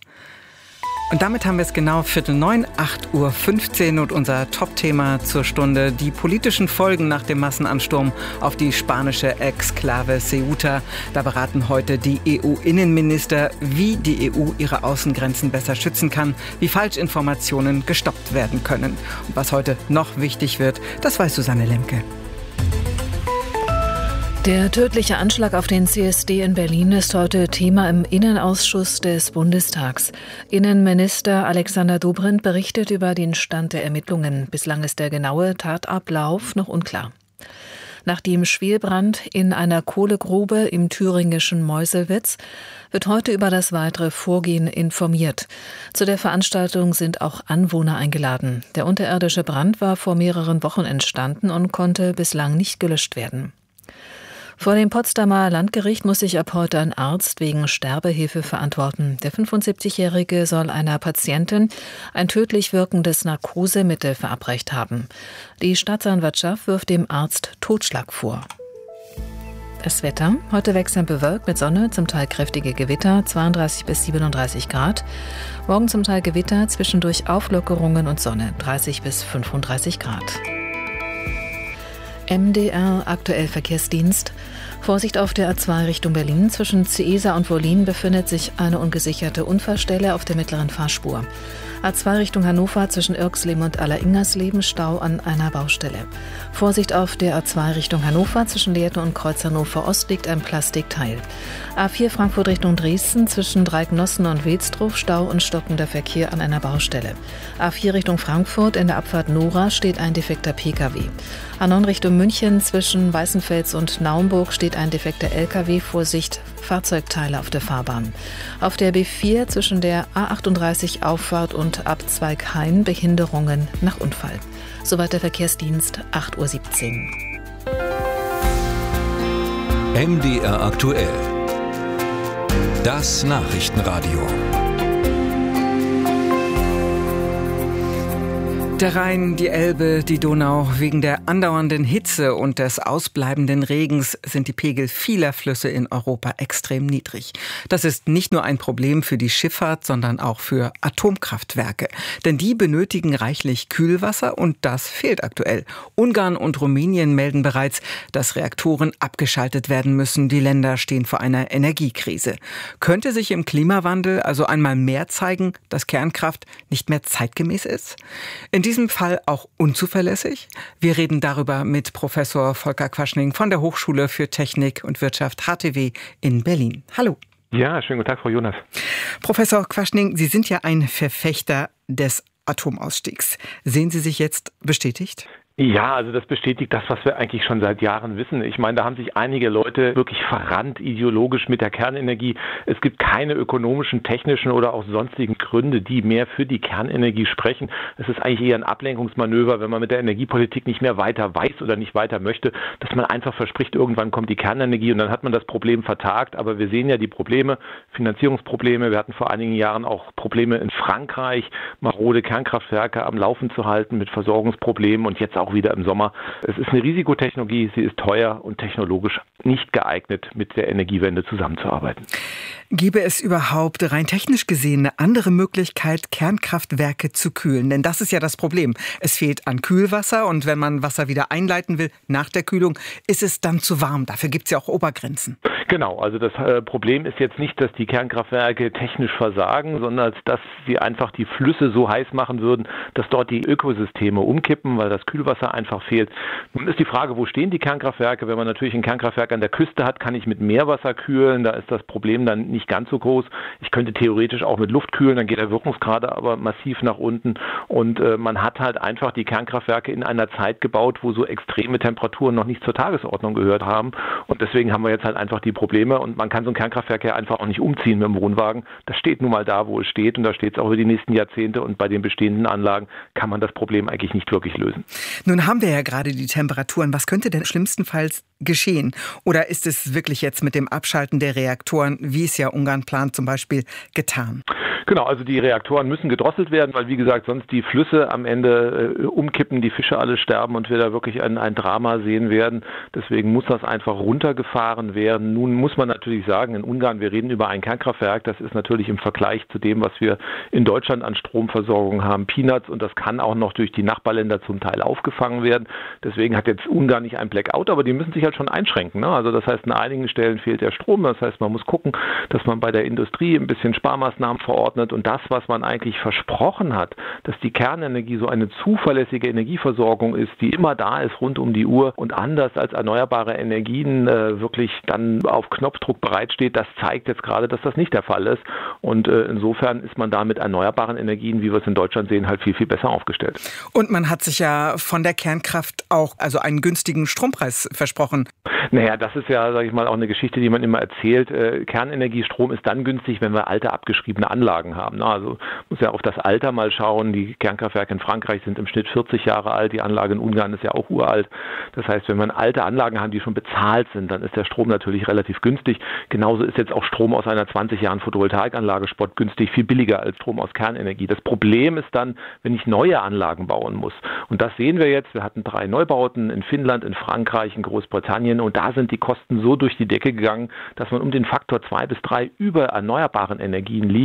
Und damit haben wir es genau Viertel neun, acht Uhr fünfzehn und unser Top-Thema zur Stunde: die politischen Folgen nach dem Massenansturm auf die spanische Exklave Ceuta. Da beraten heute die E U-Innenminister, wie die E U ihre Außengrenzen besser schützen kann, wie Falschinformationen gestoppt werden können. Und was heute noch wichtig wird, das weiß Susanne Lemke. Der tödliche Anschlag auf den C S D in Berlin ist heute Thema im Innenausschuss des Bundestags. Innenminister Alexander Dobrindt berichtet über den Stand der Ermittlungen. Bislang ist der genaue Tatablauf noch unklar. Nach dem Schwelbrand in einer Kohlegrube im thüringischen Meuselwitz wird heute über das weitere Vorgehen informiert. Zu der Veranstaltung sind auch Anwohner eingeladen. Der unterirdische Brand war vor mehreren Wochen entstanden und konnte bislang nicht gelöscht werden. Vor dem Potsdamer Landgericht muss sich ab heute ein Arzt wegen Sterbehilfe verantworten. Der fünfundsiebzigjährige soll einer Patientin ein tödlich wirkendes Narkosemittel verabreicht haben. Die Staatsanwaltschaft wirft dem Arzt Totschlag vor. Das Wetter: Heute wechselnd bewölkt mit Sonne, zum Teil kräftige Gewitter, zweiunddreißig bis siebenunddreißig Grad. Morgen zum Teil Gewitter, zwischendurch Auflockerungen und Sonne, dreißig bis fünfunddreißig Grad. M D R Aktuell Verkehrsdienst. Vorsicht auf der A zwei Richtung Berlin. Zwischen Ciesa und Wollin befindet sich eine ungesicherte Unfallstelle auf der mittleren Fahrspur. A zwei Richtung Hannover zwischen Irxleben und Alleringersleben Stau an einer Baustelle. Vorsicht auf der A zwei Richtung Hannover zwischen Lehrten und Kreuz Hannover Ost liegt ein Plastikteil. A vier Frankfurt Richtung Dresden zwischen Dreignossen und Wilsdruf Stau und stockender Verkehr an einer Baustelle. A vier Richtung Frankfurt in der Abfahrt Nora steht ein defekter P K W. A neun Richtung München zwischen Weißenfels und Naumburg steht ein defekter L K W. Vorsicht, Fahrzeugteile auf der Fahrbahn. Auf der B vier zwischen der A achtunddreißig Auffahrt und Abzweig Hain Behinderungen nach Unfall. Soweit der Verkehrsdienst, acht Uhr siebzehn. M D R aktuell. Das Nachrichtenradio. Der Rhein, die Elbe, die Donau. Wegen der andauernden Hitze und des ausbleibenden Regens sind die Pegel vieler Flüsse in Europa extrem niedrig. Das ist nicht nur ein Problem für die Schifffahrt, sondern auch für Atomkraftwerke. Denn die benötigen reichlich Kühlwasser und das fehlt aktuell. Ungarn und Rumänien melden bereits, dass Reaktoren abgeschaltet werden müssen. Die Länder stehen vor einer Energiekrise. Könnte sich im Klimawandel also einmal mehr zeigen, dass Kernkraft nicht mehr zeitgemäß ist? In In diesem Fall auch unzuverlässig? Wir reden darüber mit Professor Volker Quaschning von der Hochschule für Technik und Wirtschaft H T W in Berlin. Hallo. Ja, schönen guten Tag, Frau Jonas. Professor Quaschning, Sie sind ja ein Verfechter des Atomausstiegs. Sehen Sie sich jetzt bestätigt? Ja, also das bestätigt das, was wir eigentlich schon seit Jahren wissen. Ich meine, da haben sich einige Leute wirklich verrannt ideologisch mit der Kernenergie. Es gibt keine ökonomischen, technischen oder auch sonstigen Gründe, die mehr für die Kernenergie sprechen. Es ist eigentlich eher ein Ablenkungsmanöver, wenn man mit der Energiepolitik nicht mehr weiter weiß oder nicht weiter möchte, dass man einfach verspricht, irgendwann kommt die Kernenergie und dann hat man das Problem vertagt. Aber wir sehen ja die Probleme, Finanzierungsprobleme. Wir hatten vor einigen Jahren auch Probleme in Frankreich, marode Kernkraftwerke am Laufen zu halten mit Versorgungsproblemen und jetzt auch wieder im Sommer. Es ist eine Risikotechnologie, sie ist teuer und technologisch nicht geeignet, mit der Energiewende zusammenzuarbeiten. Gäbe es überhaupt rein technisch gesehen eine andere Möglichkeit, Kernkraftwerke zu kühlen? Denn das ist ja das Problem. Es fehlt an Kühlwasser und wenn man Wasser wieder einleiten will nach der Kühlung, ist es dann zu warm. Dafür gibt es ja auch Obergrenzen. Genau, also das äh, Problem ist jetzt nicht, dass die Kernkraftwerke technisch versagen, sondern dass sie einfach die Flüsse so heiß machen würden, dass dort die Ökosysteme umkippen, weil das Kühlwasser einfach fehlt. Nun ist die Frage, wo stehen die Kernkraftwerke? Wenn man natürlich ein Kernkraftwerk an der Küste hat, kann ich mit Meerwasser kühlen, da ist das Problem dann nicht ganz so groß. Ich könnte theoretisch auch mit Luft kühlen, dann geht der Wirkungsgrad aber massiv nach unten und äh, man hat halt einfach die Kernkraftwerke in einer Zeit gebaut, wo so extreme Temperaturen noch nicht zur Tagesordnung gehört haben und deswegen haben wir jetzt halt einfach die Probleme und man kann so ein Kernkraftwerk ja einfach auch nicht umziehen mit dem Wohnwagen. Das steht nun mal da, wo es steht und da steht es auch über die nächsten Jahrzehnte und bei den bestehenden Anlagen kann man das Problem eigentlich nicht wirklich lösen. Nun haben wir ja gerade die Temperaturen. Was könnte denn schlimmstenfalls geschehen? Oder ist es wirklich jetzt mit dem Abschalten der Reaktoren, wie es ja Ungarn plant, zum Beispiel getan? Genau, also die Reaktoren müssen gedrosselt werden, weil wie gesagt, sonst die Flüsse am Ende äh, umkippen, die Fische alle sterben und wir da wirklich ein, ein Drama sehen werden. Deswegen muss das einfach runtergefahren werden. Nun muss man natürlich sagen, in Ungarn, wir reden über ein Kernkraftwerk, das ist natürlich im Vergleich zu dem, was wir in Deutschland an Stromversorgung haben, Peanuts und das kann auch noch durch die Nachbarländer zum Teil aufgefangen werden. Deswegen hat jetzt Ungarn nicht ein Blackout, aber die müssen sich halt schon einschränken. Ne? Also das heißt, an einigen Stellen fehlt der Strom. Das heißt, man muss gucken, dass man bei der Industrie ein bisschen Sparmaßnahmen verordnet und das, was man eigentlich versprochen hat, dass die Kernenergie so eine zuverlässige Energieversorgung ist, die immer da ist rund um die Uhr und anders als erneuerbare Energien äh, wirklich dann auf Knopfdruck bereitsteht, das zeigt jetzt gerade, dass das nicht der Fall ist und äh, insofern ist man da mit erneuerbaren Energien, wie wir es in Deutschland sehen, halt viel, viel besser aufgestellt. Und man hat sich ja von der Kernkraft auch also einen günstigen Strompreis versprochen. Naja, das ist ja, sage ich mal, auch eine Geschichte, die man immer erzählt. Äh, Kernenergiestrom ist dann günstig, wenn wir alte, abgeschriebene Anlagen haben. Na, also muss ja auf das Alter mal schauen. Die Kernkraftwerke in Frankreich sind im Schnitt vierzig Jahre alt. Die Anlage in Ungarn ist ja auch uralt. Das heißt, wenn man alte Anlagen hat, die schon bezahlt sind, dann ist der Strom natürlich relativ günstig. Genauso ist jetzt auch Strom aus einer zwanzig Jahren Photovoltaikanlage spottgünstig, viel billiger als Strom aus Kernenergie. Das Problem ist dann, wenn ich neue Anlagen bauen muss. Und das sehen wir jetzt. Wir hatten drei Neubauten in Finnland, in Frankreich, in Großbritannien und da sind die Kosten so durch die Decke gegangen, dass man um den Faktor zwei bis drei über erneuerbaren Energien liegt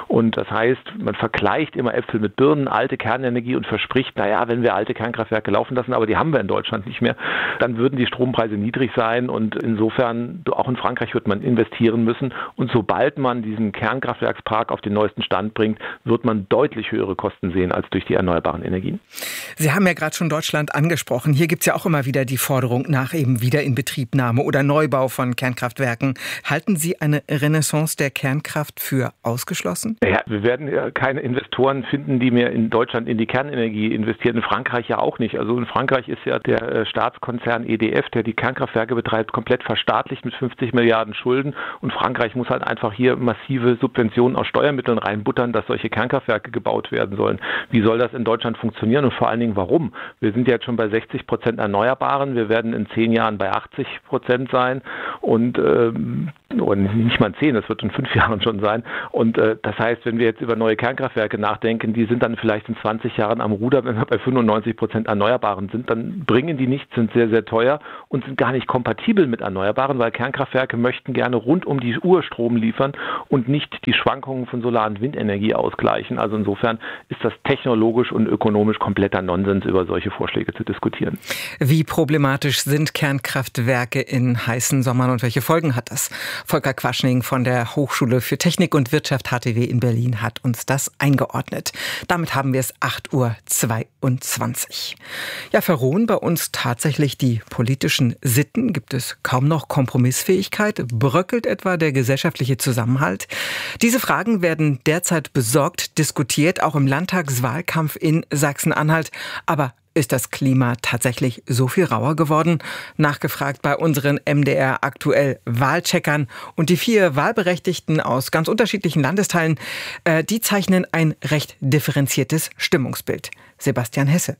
Und das heißt, man vergleicht immer Äpfel mit Birnen, alte Kernenergie und verspricht, naja, wenn wir alte Kernkraftwerke laufen lassen, aber die haben wir in Deutschland nicht mehr, dann würden die Strompreise niedrig sein und insofern, auch in Frankreich wird man investieren müssen und sobald man diesen Kernkraftwerkspark auf den neuesten Stand bringt, wird man deutlich höhere Kosten sehen als durch die erneuerbaren Energien. Sie haben ja gerade schon Deutschland angesprochen. Hier gibt es ja auch immer wieder die Forderung nach eben Wiederinbetriebnahme oder Neubau von Kernkraftwerken. Halten Sie eine Renaissance der Kernkraft für ausgeschlossen? Ja, wir werden ja keine Investoren finden, die mehr in Deutschland in die Kernenergie investieren. In Frankreich ja auch nicht. Also in Frankreich ist ja der Staatskonzern E D F, der die Kernkraftwerke betreibt, komplett verstaatlicht mit fünfzig Milliarden Schulden. Und Frankreich muss halt einfach hier massive Subventionen aus Steuermitteln reinbuttern, dass solche Kernkraftwerke gebaut werden sollen. Wie soll das in Deutschland funktionieren und vor allen Dingen warum? Wir sind jetzt schon bei sechzig Prozent Erneuerbaren. Wir werden in zehn Jahren bei achtzig Prozent sein und ähm, oder nicht mal zehn, das wird in fünf Jahren schon sein. Und äh, das heißt, wenn wir jetzt über neue Kernkraftwerke nachdenken, die sind dann vielleicht in zwanzig Jahren am Ruder, wenn wir bei fünfundneunzig Prozent Erneuerbaren sind, dann bringen die nichts, sind sehr, sehr teuer und sind gar nicht kompatibel mit Erneuerbaren, weil Kernkraftwerke möchten gerne rund um die Uhr Strom liefern und nicht die Schwankungen von Solar- und Windenergie ausgleichen. Also insofern ist das technologisch und ökonomisch kompletter Nonsens, über solche Vorschläge zu diskutieren. Wie problematisch sind Kernkraftwerke in heißen Sommern und welche Folgen hat das? Volker Quaschning von der Hochschule für Technik und Wirtschaft H T W in Berlin hat uns das eingeordnet. Damit haben wir es acht Uhr zweiundzwanzig. Ja, verrohen bei uns tatsächlich die politischen Sitten? Gibt es kaum noch Kompromissfähigkeit? Bröckelt etwa der gesellschaftliche Zusammenhalt? Diese Fragen werden derzeit besorgt diskutiert, auch im Landtagswahlkampf in Sachsen-Anhalt. Aber ist das Klima tatsächlich so viel rauer geworden? Nachgefragt bei unseren M D R aktuell Wahlcheckern. Und die vier Wahlberechtigten aus ganz unterschiedlichen Landesteilen, äh, die zeichnen ein recht differenziertes Stimmungsbild. Sebastian Hesse.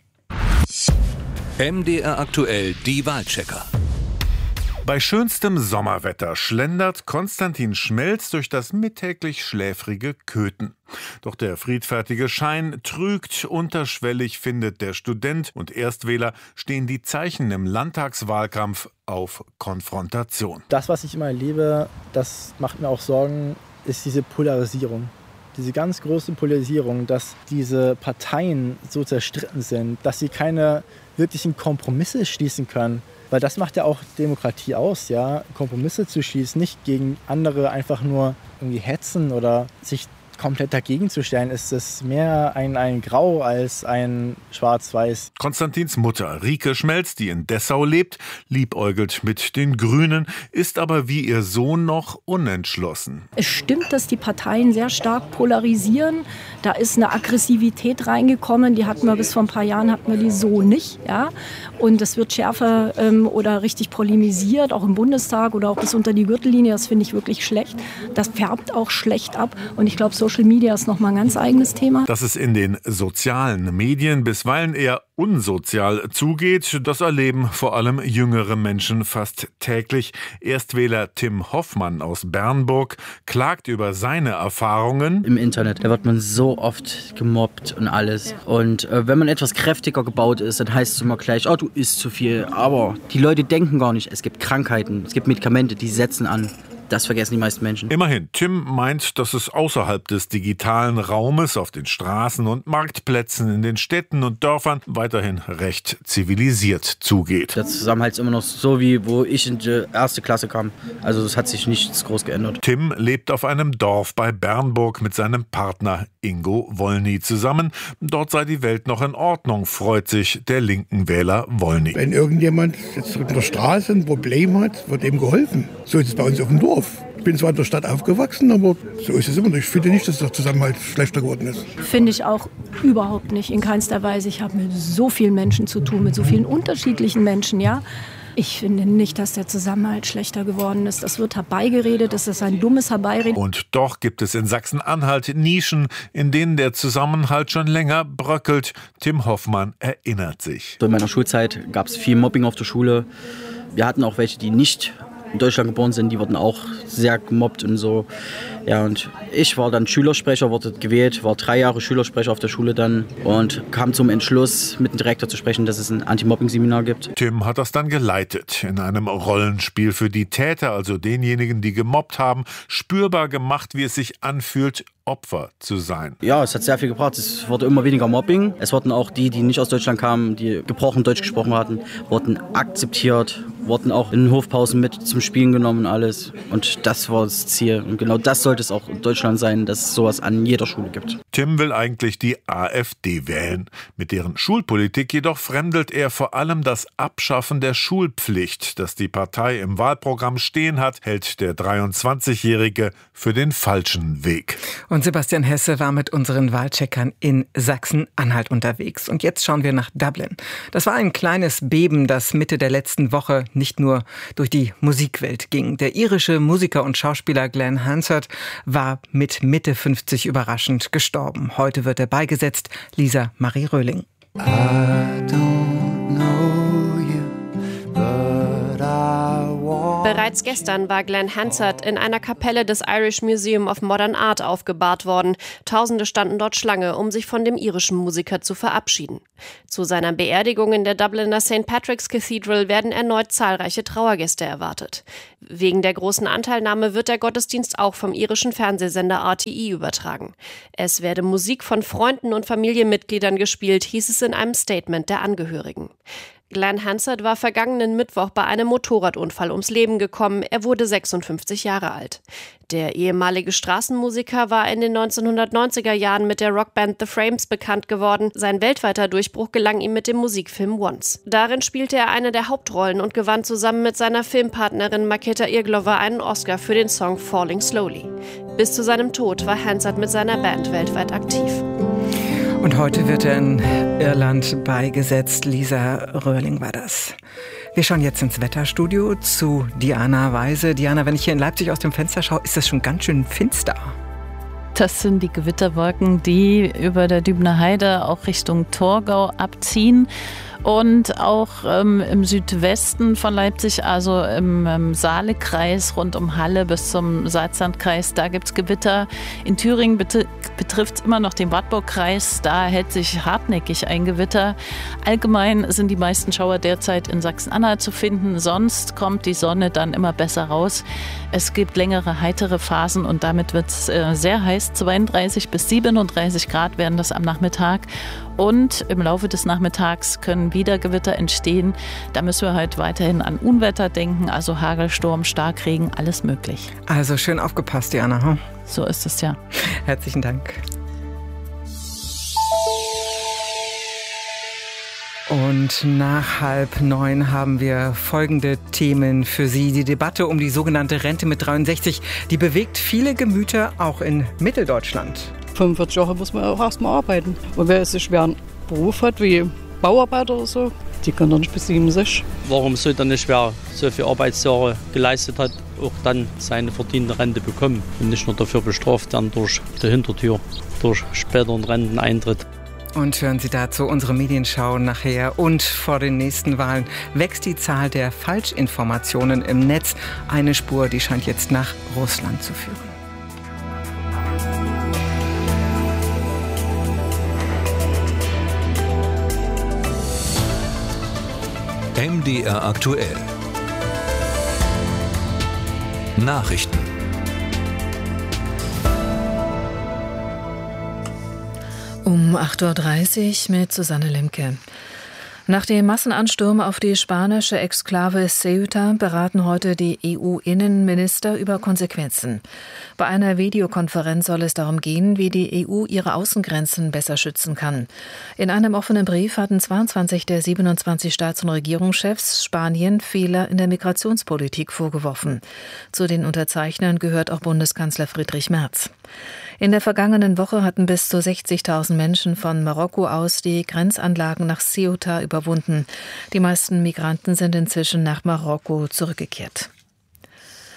M D R aktuell, die Wahlchecker. Bei schönstem Sommerwetter schlendert Konstantin Schmelz durch das mittäglich schläfrige Köthen. Doch der friedfertige Schein trügt, unterschwellig findet der Student und Erstwähler stehen die Zeichen im Landtagswahlkampf auf Konfrontation. Das, was ich immer erlebe, das macht mir auch Sorgen, ist diese Polarisierung. Diese ganz große Polarisierung, dass diese Parteien so zerstritten sind, dass sie keine wirklichen Kompromisse schließen können. Weil das macht ja auch Demokratie aus, ja, Kompromisse zu schließen, nicht gegen andere einfach nur irgendwie hetzen oder sich komplett dagegen zu stellen, ist es mehr ein, ein Grau als ein Schwarz-Weiß. Konstantins Mutter, Rike Schmelz, die in Dessau lebt, liebäugelt mit den Grünen, ist aber wie ihr Sohn noch unentschlossen. Es stimmt, dass die Parteien sehr stark polarisieren. Da ist eine Aggressivität reingekommen, die hatten wir bis vor ein paar Jahren, hatten wir die so nicht. Ja? Und es wird schärfer ähm, oder richtig polemisiert, auch im Bundestag oder auch bis unter die Gürtellinie. Das finde ich wirklich schlecht. Das färbt auch schlecht ab. Und ich glaube, so Social Media ist nochmal ein ganz eigenes Thema. Dass es in den sozialen Medien bisweilen eher unsozial zugeht, das erleben vor allem jüngere Menschen fast täglich. Erstwähler Tim Hoffmann aus Bernburg klagt über seine Erfahrungen. Im Internet, da wird man so oft gemobbt und alles. Und äh, wenn man etwas kräftiger gebaut ist, dann heißt es immer gleich, oh, du isst zu viel. Aber die Leute denken gar nicht, es gibt Krankheiten, es gibt Medikamente, die setzen an. Das vergessen die meisten Menschen. Immerhin, Tim meint, dass es außerhalb des digitalen Raumes auf den Straßen und Marktplätzen in den Städten und Dörfern weiterhin recht zivilisiert zugeht. Der Zusammenhalt ist immer noch so, wie wo ich in die erste Klasse kam. Also es hat sich nichts groß geändert. Tim lebt auf einem Dorf bei Bernburg mit seinem Partner Ingo Wollny zusammen. Dort sei die Welt noch in Ordnung, freut sich der linken Wähler Wollny. Wenn irgendjemand jetzt in der Straße ein Problem hat, wird ihm geholfen. So ist es bei uns auf dem Dorf. Ich bin zwar in der Stadt aufgewachsen, aber so ist es immer noch. Ich finde nicht, dass der Zusammenhalt schlechter geworden ist. Finde ich auch überhaupt nicht, in keinster Weise. Ich habe mit so vielen Menschen zu tun, mit so vielen unterschiedlichen Menschen, ja. Ich finde nicht, dass der Zusammenhalt schlechter geworden ist. Das wird herbeigeredet, das ist ein dummes Herbeireden. Und doch gibt es in Sachsen-Anhalt Nischen, in denen der Zusammenhalt schon länger bröckelt. Tim Hoffmann erinnert sich. In meiner Schulzeit gab es viel Mobbing auf der Schule. Wir hatten auch welche, die nicht in Deutschland geboren sind, die wurden auch sehr gemobbt und so. Ja, und ich war dann Schülersprecher, wurde gewählt, war drei Jahre Schülersprecher auf der Schule dann und kam zum Entschluss, mit dem Direktor zu sprechen, dass es ein Anti-Mobbing-Seminar gibt. Tim hat das dann geleitet, in einem Rollenspiel für die Täter, also denjenigen, die gemobbt haben, spürbar gemacht, wie es sich anfühlt, Opfer zu sein. Ja, es hat sehr viel gebracht. Es wurde immer weniger Mobbing. Es wurden auch die, die nicht aus Deutschland kamen, die gebrochen Deutsch gesprochen hatten, wurden akzeptiert, wurden auch in den Hofpausen mit zum Spielen genommen und alles. Und das war das Ziel. Und genau das sollte es auch in Deutschland sein, dass es sowas an jeder Schule gibt. Tim will eigentlich die AfD wählen. Mit deren Schulpolitik jedoch fremdelt er vor allem das Abschaffen der Schulpflicht, das die Partei im Wahlprogramm stehen hat, hält der dreiundzwanzigjährige für den falschen Weg. Und Sebastian Hesse war mit unseren Wahlcheckern in Sachsen-Anhalt unterwegs. Und jetzt schauen wir nach Dublin. Das war ein kleines Beben, das Mitte der letzten Woche nicht nur durch die Musikwelt ging. Der irische Musiker und Schauspieler Glenn Hansard war mit Mitte fünfzig überraschend gestorben. Heute wird er beigesetzt. Lisa Marie Röhling. I don't know you, but I want. Bereits gestern war Glenn Hansard in einer Kapelle des Irish Museum of Modern Art aufgebahrt worden. Tausende standen dort Schlange, um sich von dem irischen Musiker zu verabschieden. Zu seiner Beerdigung in der Dubliner Saint Patrick's Cathedral werden erneut zahlreiche Trauergäste erwartet. Wegen der großen Anteilnahme wird der Gottesdienst auch vom irischen Fernsehsender R T E übertragen. Es werde Musik von Freunden und Familienmitgliedern gespielt, hieß es in einem Statement der Angehörigen. Glenn Hansard war vergangenen Mittwoch bei einem Motorradunfall ums Leben gekommen. Er wurde sechsundfünfzig Jahre alt. Der ehemalige Straßenmusiker war in den neunzehnhundertneunziger Jahren mit der Rockband The Frames bekannt geworden. Sein weltweiter Durchbruch gelang ihm mit dem Musikfilm Once. Darin spielte er eine der Hauptrollen und gewann zusammen mit seiner Filmpartnerin Markéta Irglova einen Oscar für den Song Falling Slowly. Bis zu seinem Tod war Hansard mit seiner Band weltweit aktiv. Und heute wird er in Irland beigesetzt. Lisa Röhling war das. Wir schauen jetzt ins Wetterstudio zu Diana Weise. Diana, wenn ich hier in Leipzig aus dem Fenster schaue, ist das schon ganz schön finster. Das sind die Gewitterwolken, die über der Dübener Heide auch Richtung Torgau abziehen. Und auch ähm, im Südwesten von Leipzig, also im, im Saalekreis rund um Halle bis zum Salzlandkreis, da gibt es Gewitter. In Thüringen bet- betrifft es immer noch den Wartburgkreis, da hält sich hartnäckig ein Gewitter. Allgemein sind die meisten Schauer derzeit in Sachsen-Anhalt zu finden, sonst kommt die Sonne dann immer besser raus. Es gibt längere heitere Phasen und damit wird es äh, sehr heiß, zweiunddreißig bis siebenunddreißig Grad werden das am Nachmittag. Und im Laufe des Nachmittags können wieder Gewitter entstehen. Da müssen wir halt weiterhin an Unwetter denken, also Hagelsturm, Starkregen, alles möglich. Also schön aufgepasst, Diana. Hm? So ist es ja. Herzlichen Dank. Und nach halb neun haben wir folgende Themen für Sie. Die Debatte um die sogenannte Rente mit dreiundsechzig, die bewegt viele Gemüter auch in Mitteldeutschland. fünfundvierzig Jahre muss man auch erstmal arbeiten. Und wer einen schweren Beruf hat, wie Bauarbeiter oder so, die können doch nicht bis siebenundsechzig. Warum sollte nicht, wer so viele Arbeitsjahre geleistet hat, auch dann seine verdiente Rente bekommen und nicht nur dafür bestraft werden durch die Hintertür, durch späteren Renteneintritt. Und hören Sie dazu unsere Medienschau nachher. Und vor den nächsten Wahlen wächst die Zahl der Falschinformationen im Netz. Eine Spur, die scheint jetzt nach Russland zu führen. M D R aktuell. Nachrichten. Um acht Uhr dreißig mit Susanne Lemke. Nach dem Massenansturm auf die spanische Exklave Ceuta beraten heute die E U-Innenminister über Konsequenzen. Bei einer Videokonferenz soll es darum gehen, wie die E U ihre Außengrenzen besser schützen kann. In einem offenen Brief hatten zweiundzwanzig der siebenundzwanzig Staats- und Regierungschefs Spanien Fehler in der Migrationspolitik vorgeworfen. Zu den Unterzeichnern gehört auch Bundeskanzler Friedrich Merz. In der vergangenen Woche hatten bis zu sechzigtausend Menschen von Marokko aus die Grenzanlagen nach Ceuta überwunden. Die meisten Migranten sind inzwischen nach Marokko zurückgekehrt.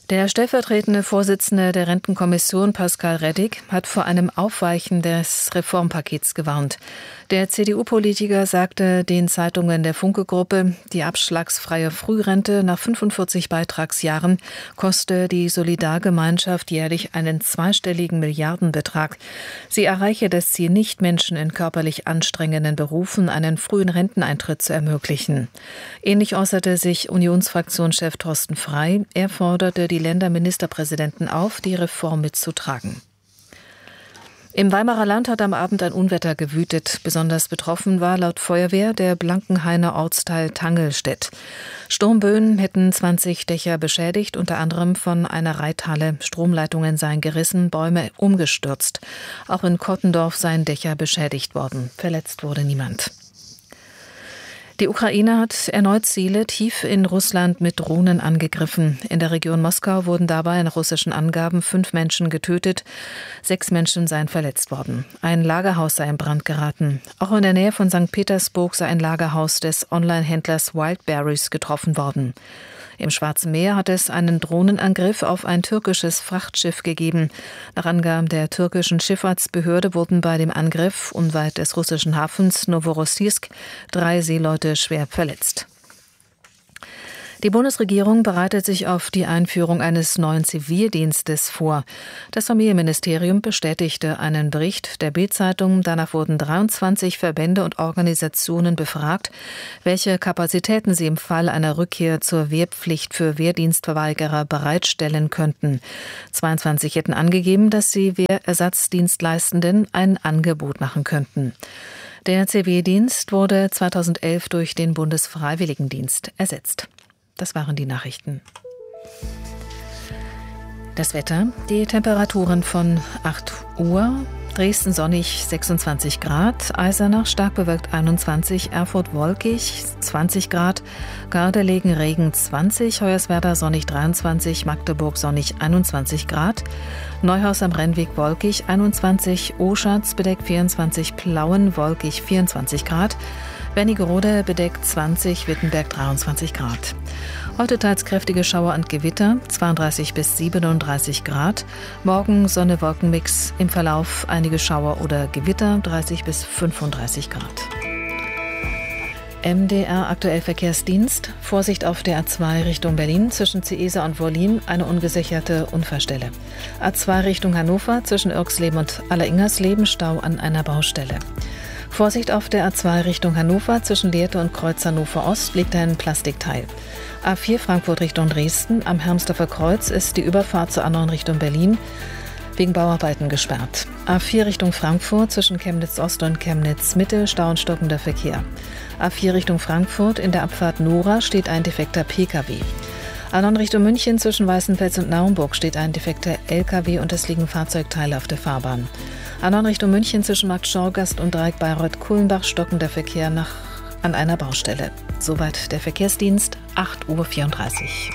Der stellvertretende Vorsitzende der Rentenkommission, Pascal Reddig, hat vor einem Aufweichen des Reformpakets gewarnt. Der C D U-Politiker sagte den Zeitungen der Funke-Gruppe, die abschlagsfreie Frührente nach fünfundvierzig Beitragsjahren koste die Solidargemeinschaft jährlich einen zweistelligen Milliardenbetrag. Sie erreiche das Ziel nicht, Menschen in körperlich anstrengenden Berufen einen frühen Renteneintritt zu ermöglichen. Ähnlich äußerte sich Unionsfraktionschef Thorsten Frey. Er forderte die Länderministerpräsidenten auf, die Reform mitzutragen. Im Weimarer Land hat am Abend ein Unwetter gewütet. Besonders betroffen war laut Feuerwehr der Blankenhainer Ortsteil Tangelstedt. Sturmböen hätten zwanzig Dächer beschädigt, unter anderem von einer Reithalle. Stromleitungen seien gerissen, Bäume umgestürzt. Auch in Kottendorf seien Dächer beschädigt worden. Verletzt wurde niemand. Die Ukraine hat erneut Ziele tief in Russland mit Drohnen angegriffen. In der Region Moskau wurden dabei nach russischen Angaben fünf Menschen getötet. Sechs Menschen seien verletzt worden. Ein Lagerhaus sei in Brand geraten. Auch in der Nähe von Sankt Petersburg sei ein Lagerhaus des Online-Händlers Wildberries getroffen worden. Im Schwarzen Meer hat es einen Drohnenangriff auf ein türkisches Frachtschiff gegeben. Nach Angaben der türkischen Schifffahrtsbehörde wurden bei dem Angriff unweit des russischen Hafens Novorossiysk drei Seeleute schwer verletzt. Die Bundesregierung bereitet sich auf die Einführung eines neuen Zivildienstes vor. Das Familienministerium bestätigte einen Bericht der Bild-Zeitung. Danach wurden dreiundzwanzig Verbände und Organisationen befragt, welche Kapazitäten sie im Fall einer Rückkehr zur Wehrpflicht für Wehrdienstverweigerer bereitstellen könnten. zweiundzwanzig hätten angegeben, dass sie Wehrersatzdienstleistenden ein Angebot machen könnten. Der Zivildienst wurde zweitausendelf durch den Bundesfreiwilligendienst ersetzt. Das waren die Nachrichten. Das Wetter, die Temperaturen von acht Uhr. Dresden sonnig sechsundzwanzig Grad, Eisenach stark bewölkt einundzwanzig, Erfurt wolkig zwanzig Grad, Gardelegen Regen zwanzig, Hoyerswerda sonnig dreiundzwanzig, Magdeburg sonnig einundzwanzig Grad, Neuhaus am Rennweg wolkig einundzwanzig, Oschatz bedeckt vierundzwanzig, Plauen wolkig vierundzwanzig Grad, Wernigerode bedeckt zwanzig, Wittenberg dreiundzwanzig Grad. Heute teils kräftige Schauer und Gewitter, zweiunddreißig bis siebenunddreißig Grad. Morgen Sonne-Wolkenmix, im Verlauf einige Schauer oder Gewitter, dreißig bis fünfunddreißig Grad. M D R aktuell Verkehrsdienst. Vorsicht auf der A zwei Richtung Berlin zwischen Ciesa und Wollin, eine ungesicherte Unfallstelle. A zwei Richtung Hannover zwischen Irxleben und Alleringersleben, Stau an einer Baustelle. Vorsicht auf der A zwei Richtung Hannover, zwischen Lehrte und Kreuz Hannover Ost liegt ein Plastikteil. A vier Frankfurt Richtung Dresden, am Hermsdorfer Kreuz ist die Überfahrt zur anderen Richtung Berlin wegen Bauarbeiten gesperrt. A vier Richtung Frankfurt, zwischen Chemnitz Ost und Chemnitz Mitte, Stau und stockender Verkehr. A vier Richtung Frankfurt, in der Abfahrt Nora steht ein defekter P K W. A neun Richtung München, zwischen Weißenfels und Naumburg steht ein defekter L K W und es liegen Fahrzeugteile auf der Fahrbahn. A neun Richtung München zwischen Markt Schorgast und Dreieck Bayreuth-Kulmbach stockender Verkehr nach, an einer Baustelle. Soweit der Verkehrsdienst, acht Uhr vierunddreißig.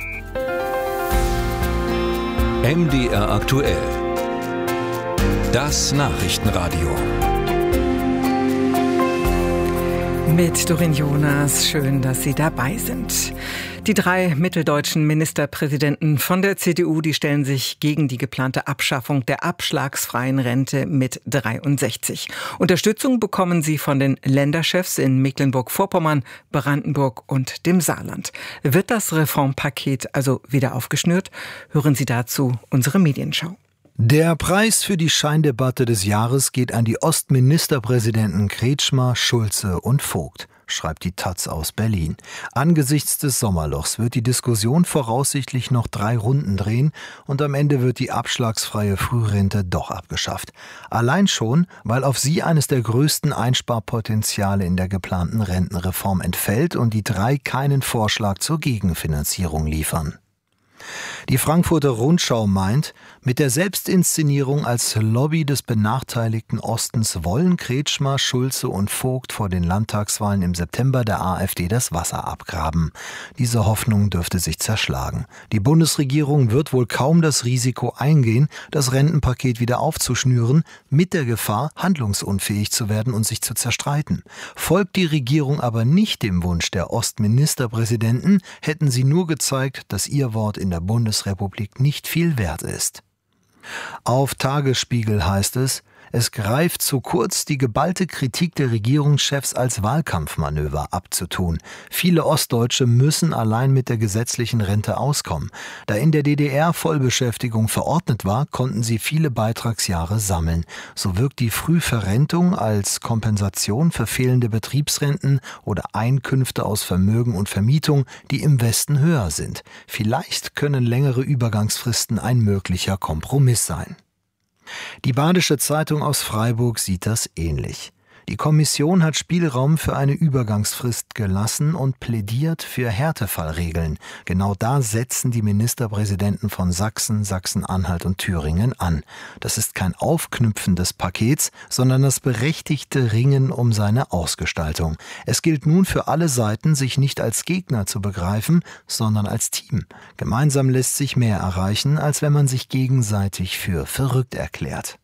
M D R aktuell. Das Nachrichtenradio. Mit Doreen Jonas, schön, dass Sie dabei sind. Die drei mitteldeutschen Ministerpräsidenten von der C D U, die stellen sich gegen die geplante Abschaffung der abschlagsfreien Rente mit dreiundsechzig. Unterstützung bekommen sie von den Länderchefs in Mecklenburg-Vorpommern, Brandenburg und dem Saarland. Wird das Reformpaket also wieder aufgeschnürt? Hören Sie dazu unsere Medienschau. Der Preis für die Scheindebatte des Jahres geht an die Ostministerpräsidenten Kretschmer, Schulze und Vogt, schreibt die Taz aus Berlin. Angesichts des Sommerlochs wird die Diskussion voraussichtlich noch drei Runden drehen und am Ende wird die abschlagsfreie Frührente doch abgeschafft. Allein schon, weil auf sie eines der größten Einsparpotenziale in der geplanten Rentenreform entfällt und die drei keinen Vorschlag zur Gegenfinanzierung liefern. Die Frankfurter Rundschau meint, mit der Selbstinszenierung als Lobby des benachteiligten Ostens wollen Kretschmer, Schulze und Vogt vor den Landtagswahlen im September der AfD das Wasser abgraben. Diese Hoffnung dürfte sich zerschlagen. Die Bundesregierung wird wohl kaum das Risiko eingehen, das Rentenpaket wieder aufzuschnüren, mit der Gefahr, handlungsunfähig zu werden und sich zu zerstreiten. Folgt die Regierung aber nicht dem Wunsch der Ostministerpräsidenten, hätten sie nur gezeigt, dass ihr Wort in der Bundesrepublik nicht viel wert ist. Auf Tagesspiegel heißt es, es greift zu kurz, die geballte Kritik der Regierungschefs als Wahlkampfmanöver abzutun. Viele Ostdeutsche müssen allein mit der gesetzlichen Rente auskommen. Da in der D D R Vollbeschäftigung verordnet war, konnten sie viele Beitragsjahre sammeln. So wirkt die Frühverrentung als Kompensation für fehlende Betriebsrenten oder Einkünfte aus Vermögen und Vermietung, die im Westen höher sind. Vielleicht können längere Übergangsfristen ein möglicher Kompromiss sein. Die Badische Zeitung aus Freiburg sieht das ähnlich. Die Kommission hat Spielraum für eine Übergangsfrist gelassen und plädiert für Härtefallregeln. Genau da setzen die Ministerpräsidenten von Sachsen, Sachsen-Anhalt und Thüringen an. Das ist kein Aufknüpfen des Pakets, sondern das berechtigte Ringen um seine Ausgestaltung. Es gilt nun für alle Seiten, sich nicht als Gegner zu begreifen, sondern als Team. Gemeinsam lässt sich mehr erreichen, als wenn man sich gegenseitig für verrückt erklärt.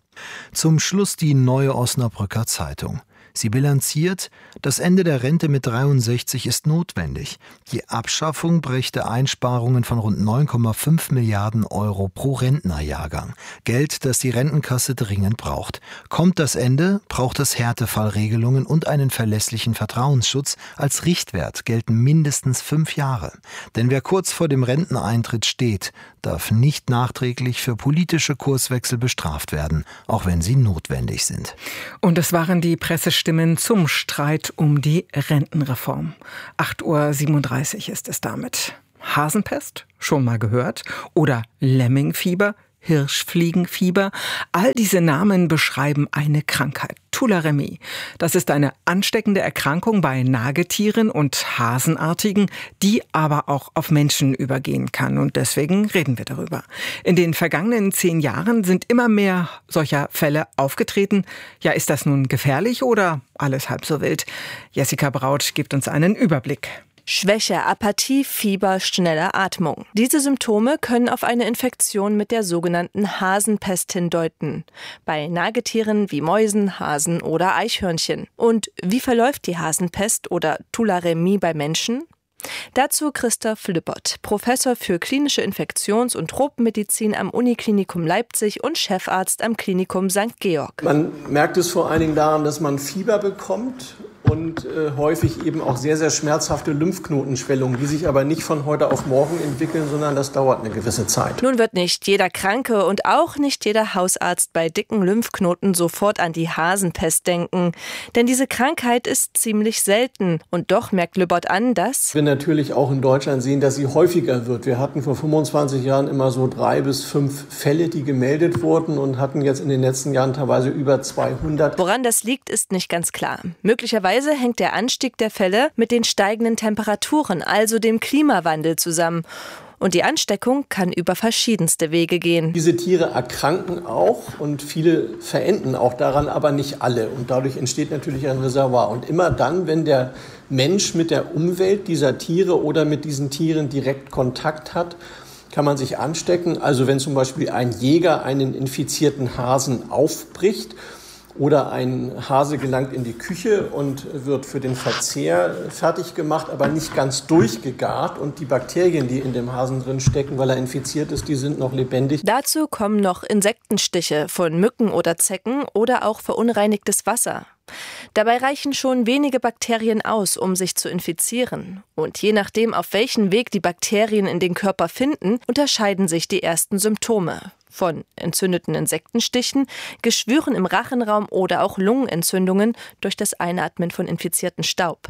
Zum Schluss die Neue Osnabrücker Zeitung. Sie bilanziert, das Ende der Rente mit dreiundsechzig ist notwendig. Die Abschaffung brächte Einsparungen von rund neun Komma fünf Milliarden Euro pro Rentnerjahrgang. Geld, das die Rentenkasse dringend braucht. Kommt das Ende, braucht es Härtefallregelungen und einen verlässlichen Vertrauensschutz. Als Richtwert gelten mindestens fünf Jahre. Denn wer kurz vor dem Renteneintritt steht, darf nicht nachträglich für politische Kurswechsel bestraft werden, auch wenn sie notwendig sind. Und es waren die Pressestimmen zum Streit um die Rentenreform. acht Uhr siebenunddreißig ist es damit. Hasenpest, schon mal gehört? Oder Lemmingfieber, Hirschfliegenfieber? All diese Namen beschreiben eine Krankheit. Tularemie. Das ist eine ansteckende Erkrankung bei Nagetieren und Hasenartigen, die aber auch auf Menschen übergehen kann. Und deswegen reden wir darüber. In den vergangenen zehn Jahren sind immer mehr solcher Fälle aufgetreten. Ja, ist das nun gefährlich oder alles halb so wild? Jessica Braut gibt uns einen Überblick. Schwäche, Apathie, Fieber, schnelle Atmung. Diese Symptome können auf eine Infektion mit der sogenannten Hasenpest hindeuten. Bei Nagetieren wie Mäusen, Hasen oder Eichhörnchen. Und wie verläuft die Hasenpest oder Tularemie bei Menschen? Dazu Christoph Lübbert, Professor für klinische Infektions- und Tropenmedizin am Uniklinikum Leipzig und Chefarzt am Klinikum Sankt Georg. Man merkt es vor allen Dingen daran, dass man Fieber bekommt und äh, häufig eben auch sehr, sehr schmerzhafte Lymphknotenschwellungen, die sich aber nicht von heute auf morgen entwickeln, sondern das dauert eine gewisse Zeit. Nun wird nicht jeder Kranke und auch nicht jeder Hausarzt bei dicken Lymphknoten sofort an die Hasenpest denken. Denn diese Krankheit ist ziemlich selten. Und doch merkt Lübbert an, dass wir natürlich auch in Deutschland sehen, dass sie häufiger wird. Wir hatten vor fünfundzwanzig Jahren immer so drei bis fünf Fälle, die gemeldet wurden und hatten jetzt in den letzten Jahren teilweise über zweihundert. Woran das liegt, ist nicht ganz klar. Möglicherweise hängt der Anstieg der Fälle mit den steigenden Temperaturen, also dem Klimawandel, zusammen. Und die Ansteckung kann über verschiedenste Wege gehen. Diese Tiere erkranken auch und viele verenden auch daran, aber nicht alle. Und dadurch entsteht natürlich ein Reservoir. Und immer dann, wenn der Mensch mit der Umwelt dieser Tiere oder mit diesen Tieren direkt Kontakt hat, kann man sich anstecken. Also wenn zum Beispiel ein Jäger einen infizierten Hasen aufbricht, oder ein Hase gelangt in die Küche und wird für den Verzehr fertig gemacht, aber nicht ganz durchgegart. Und die Bakterien, die in dem Hasen drin stecken, weil er infiziert ist, die sind noch lebendig. Dazu kommen noch Insektenstiche von Mücken oder Zecken oder auch verunreinigtes Wasser. Dabei reichen schon wenige Bakterien aus, um sich zu infizieren. Und je nachdem, auf welchen Weg die Bakterien in den Körper finden, unterscheiden sich die ersten Symptome. Von entzündeten Insektenstichen, Geschwüren im Rachenraum oder auch Lungenentzündungen durch das Einatmen von infizierten Staub.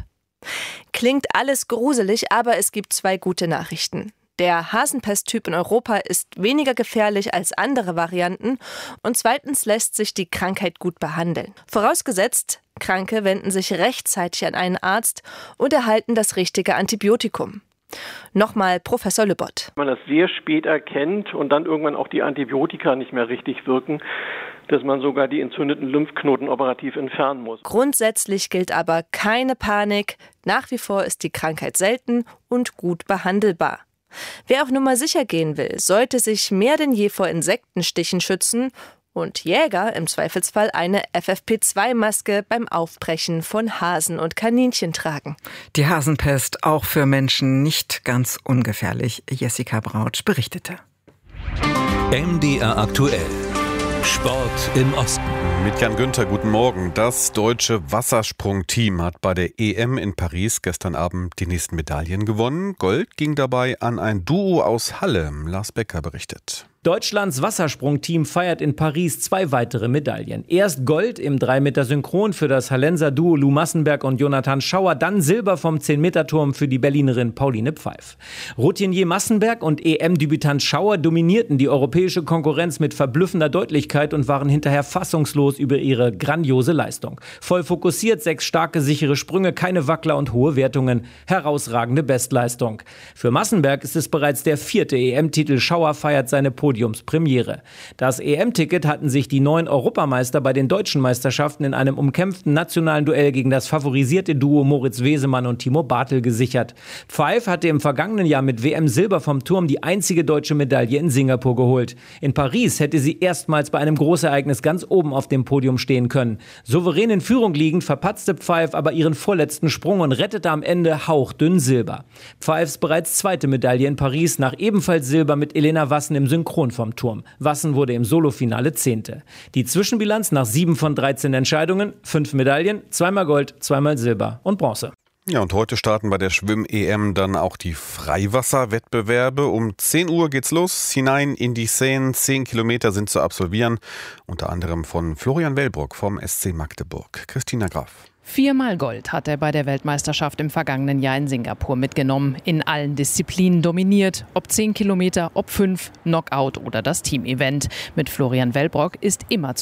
Klingt alles gruselig, aber es gibt zwei gute Nachrichten. Der Hasenpesttyp in Europa ist weniger gefährlich als andere Varianten und zweitens lässt sich die Krankheit gut behandeln. Vorausgesetzt, Kranke wenden sich rechtzeitig an einen Arzt und erhalten das richtige Antibiotikum. Nochmal Professor Lübbert. Wenn man das sehr spät erkennt und dann irgendwann auch die Antibiotika nicht mehr richtig wirken, dass man sogar die entzündeten Lymphknoten operativ entfernen muss. Grundsätzlich gilt aber keine Panik. Nach wie vor ist die Krankheit selten und gut behandelbar. Wer auf Nummer sicher gehen will, sollte sich mehr denn je vor Insektenstichen schützen Und Jäger im Zweifelsfall eine F F P zwei Maske beim Aufbrechen von Hasen und Kaninchen tragen. Die Hasenpest auch für Menschen nicht ganz ungefährlich. Jessica Brautsch berichtete. M D R aktuell. Sport im Osten. Mit Jan Günther, guten Morgen. Das deutsche Wassersprungteam hat bei der E M in Paris gestern Abend die nächsten Medaillen gewonnen. Gold ging dabei an ein Duo aus Halle. Lars Becker berichtet. Deutschlands Wassersprungteam feiert in Paris zwei weitere Medaillen. Erst Gold im drei Meter Synchron für das Hallenser Duo Lou Massenberg und Jonathan Schauer, dann Silber vom zehn Meter Turm für die Berlinerin Pauline Pfeif. Routinier Massenberg und E M-Debütant Schauer dominierten die europäische Konkurrenz mit verblüffender Deutlichkeit und waren hinterher fassungslos über ihre grandiose Leistung. Voll fokussiert, sechs starke, sichere Sprünge, keine Wackler und hohe Wertungen. Herausragende Bestleistung. Für Massenberg ist es bereits der vierte E M-Titel. Schauer feiert seine Podium. Premiere. Das E M-Ticket hatten sich die neuen Europameister bei den deutschen Meisterschaften in einem umkämpften nationalen Duell gegen das favorisierte Duo Moritz Wesemann und Timo Bartel gesichert. Pfeif hatte im vergangenen Jahr mit W M-Silber vom Turm die einzige deutsche Medaille in Singapur geholt. In Paris hätte sie erstmals bei einem Großereignis ganz oben auf dem Podium stehen können. Souverän in Führung liegend verpatzte Pfeif aber ihren vorletzten Sprung und rettete am Ende hauchdünn Silber. Pfeifs bereits zweite Medaille in Paris nach ebenfalls Silber mit Elena Wassen im Synchron vom Turm. Wassen wurde im Solofinale Zehnte. Die Zwischenbilanz nach sieben von dreizehn Entscheidungen, fünf Medaillen, zweimal Gold, zweimal Silber und Bronze. Ja, und heute starten bei der Schwimm-E M dann auch die Freiwasserwettbewerbe. Um zehn Uhr geht's los, hinein in die Seine. Zehn Kilometer sind zu absolvieren, unter anderem von Florian Wellbrock vom S C Magdeburg. Christina Graf. Viermal Gold hat er bei der Weltmeisterschaft im vergangenen Jahr in Singapur mitgenommen. In allen Disziplinen dominiert. Ob zehn Kilometer, ob fünf, Knockout oder das Teamevent. Mit Florian Wellbrock ist immer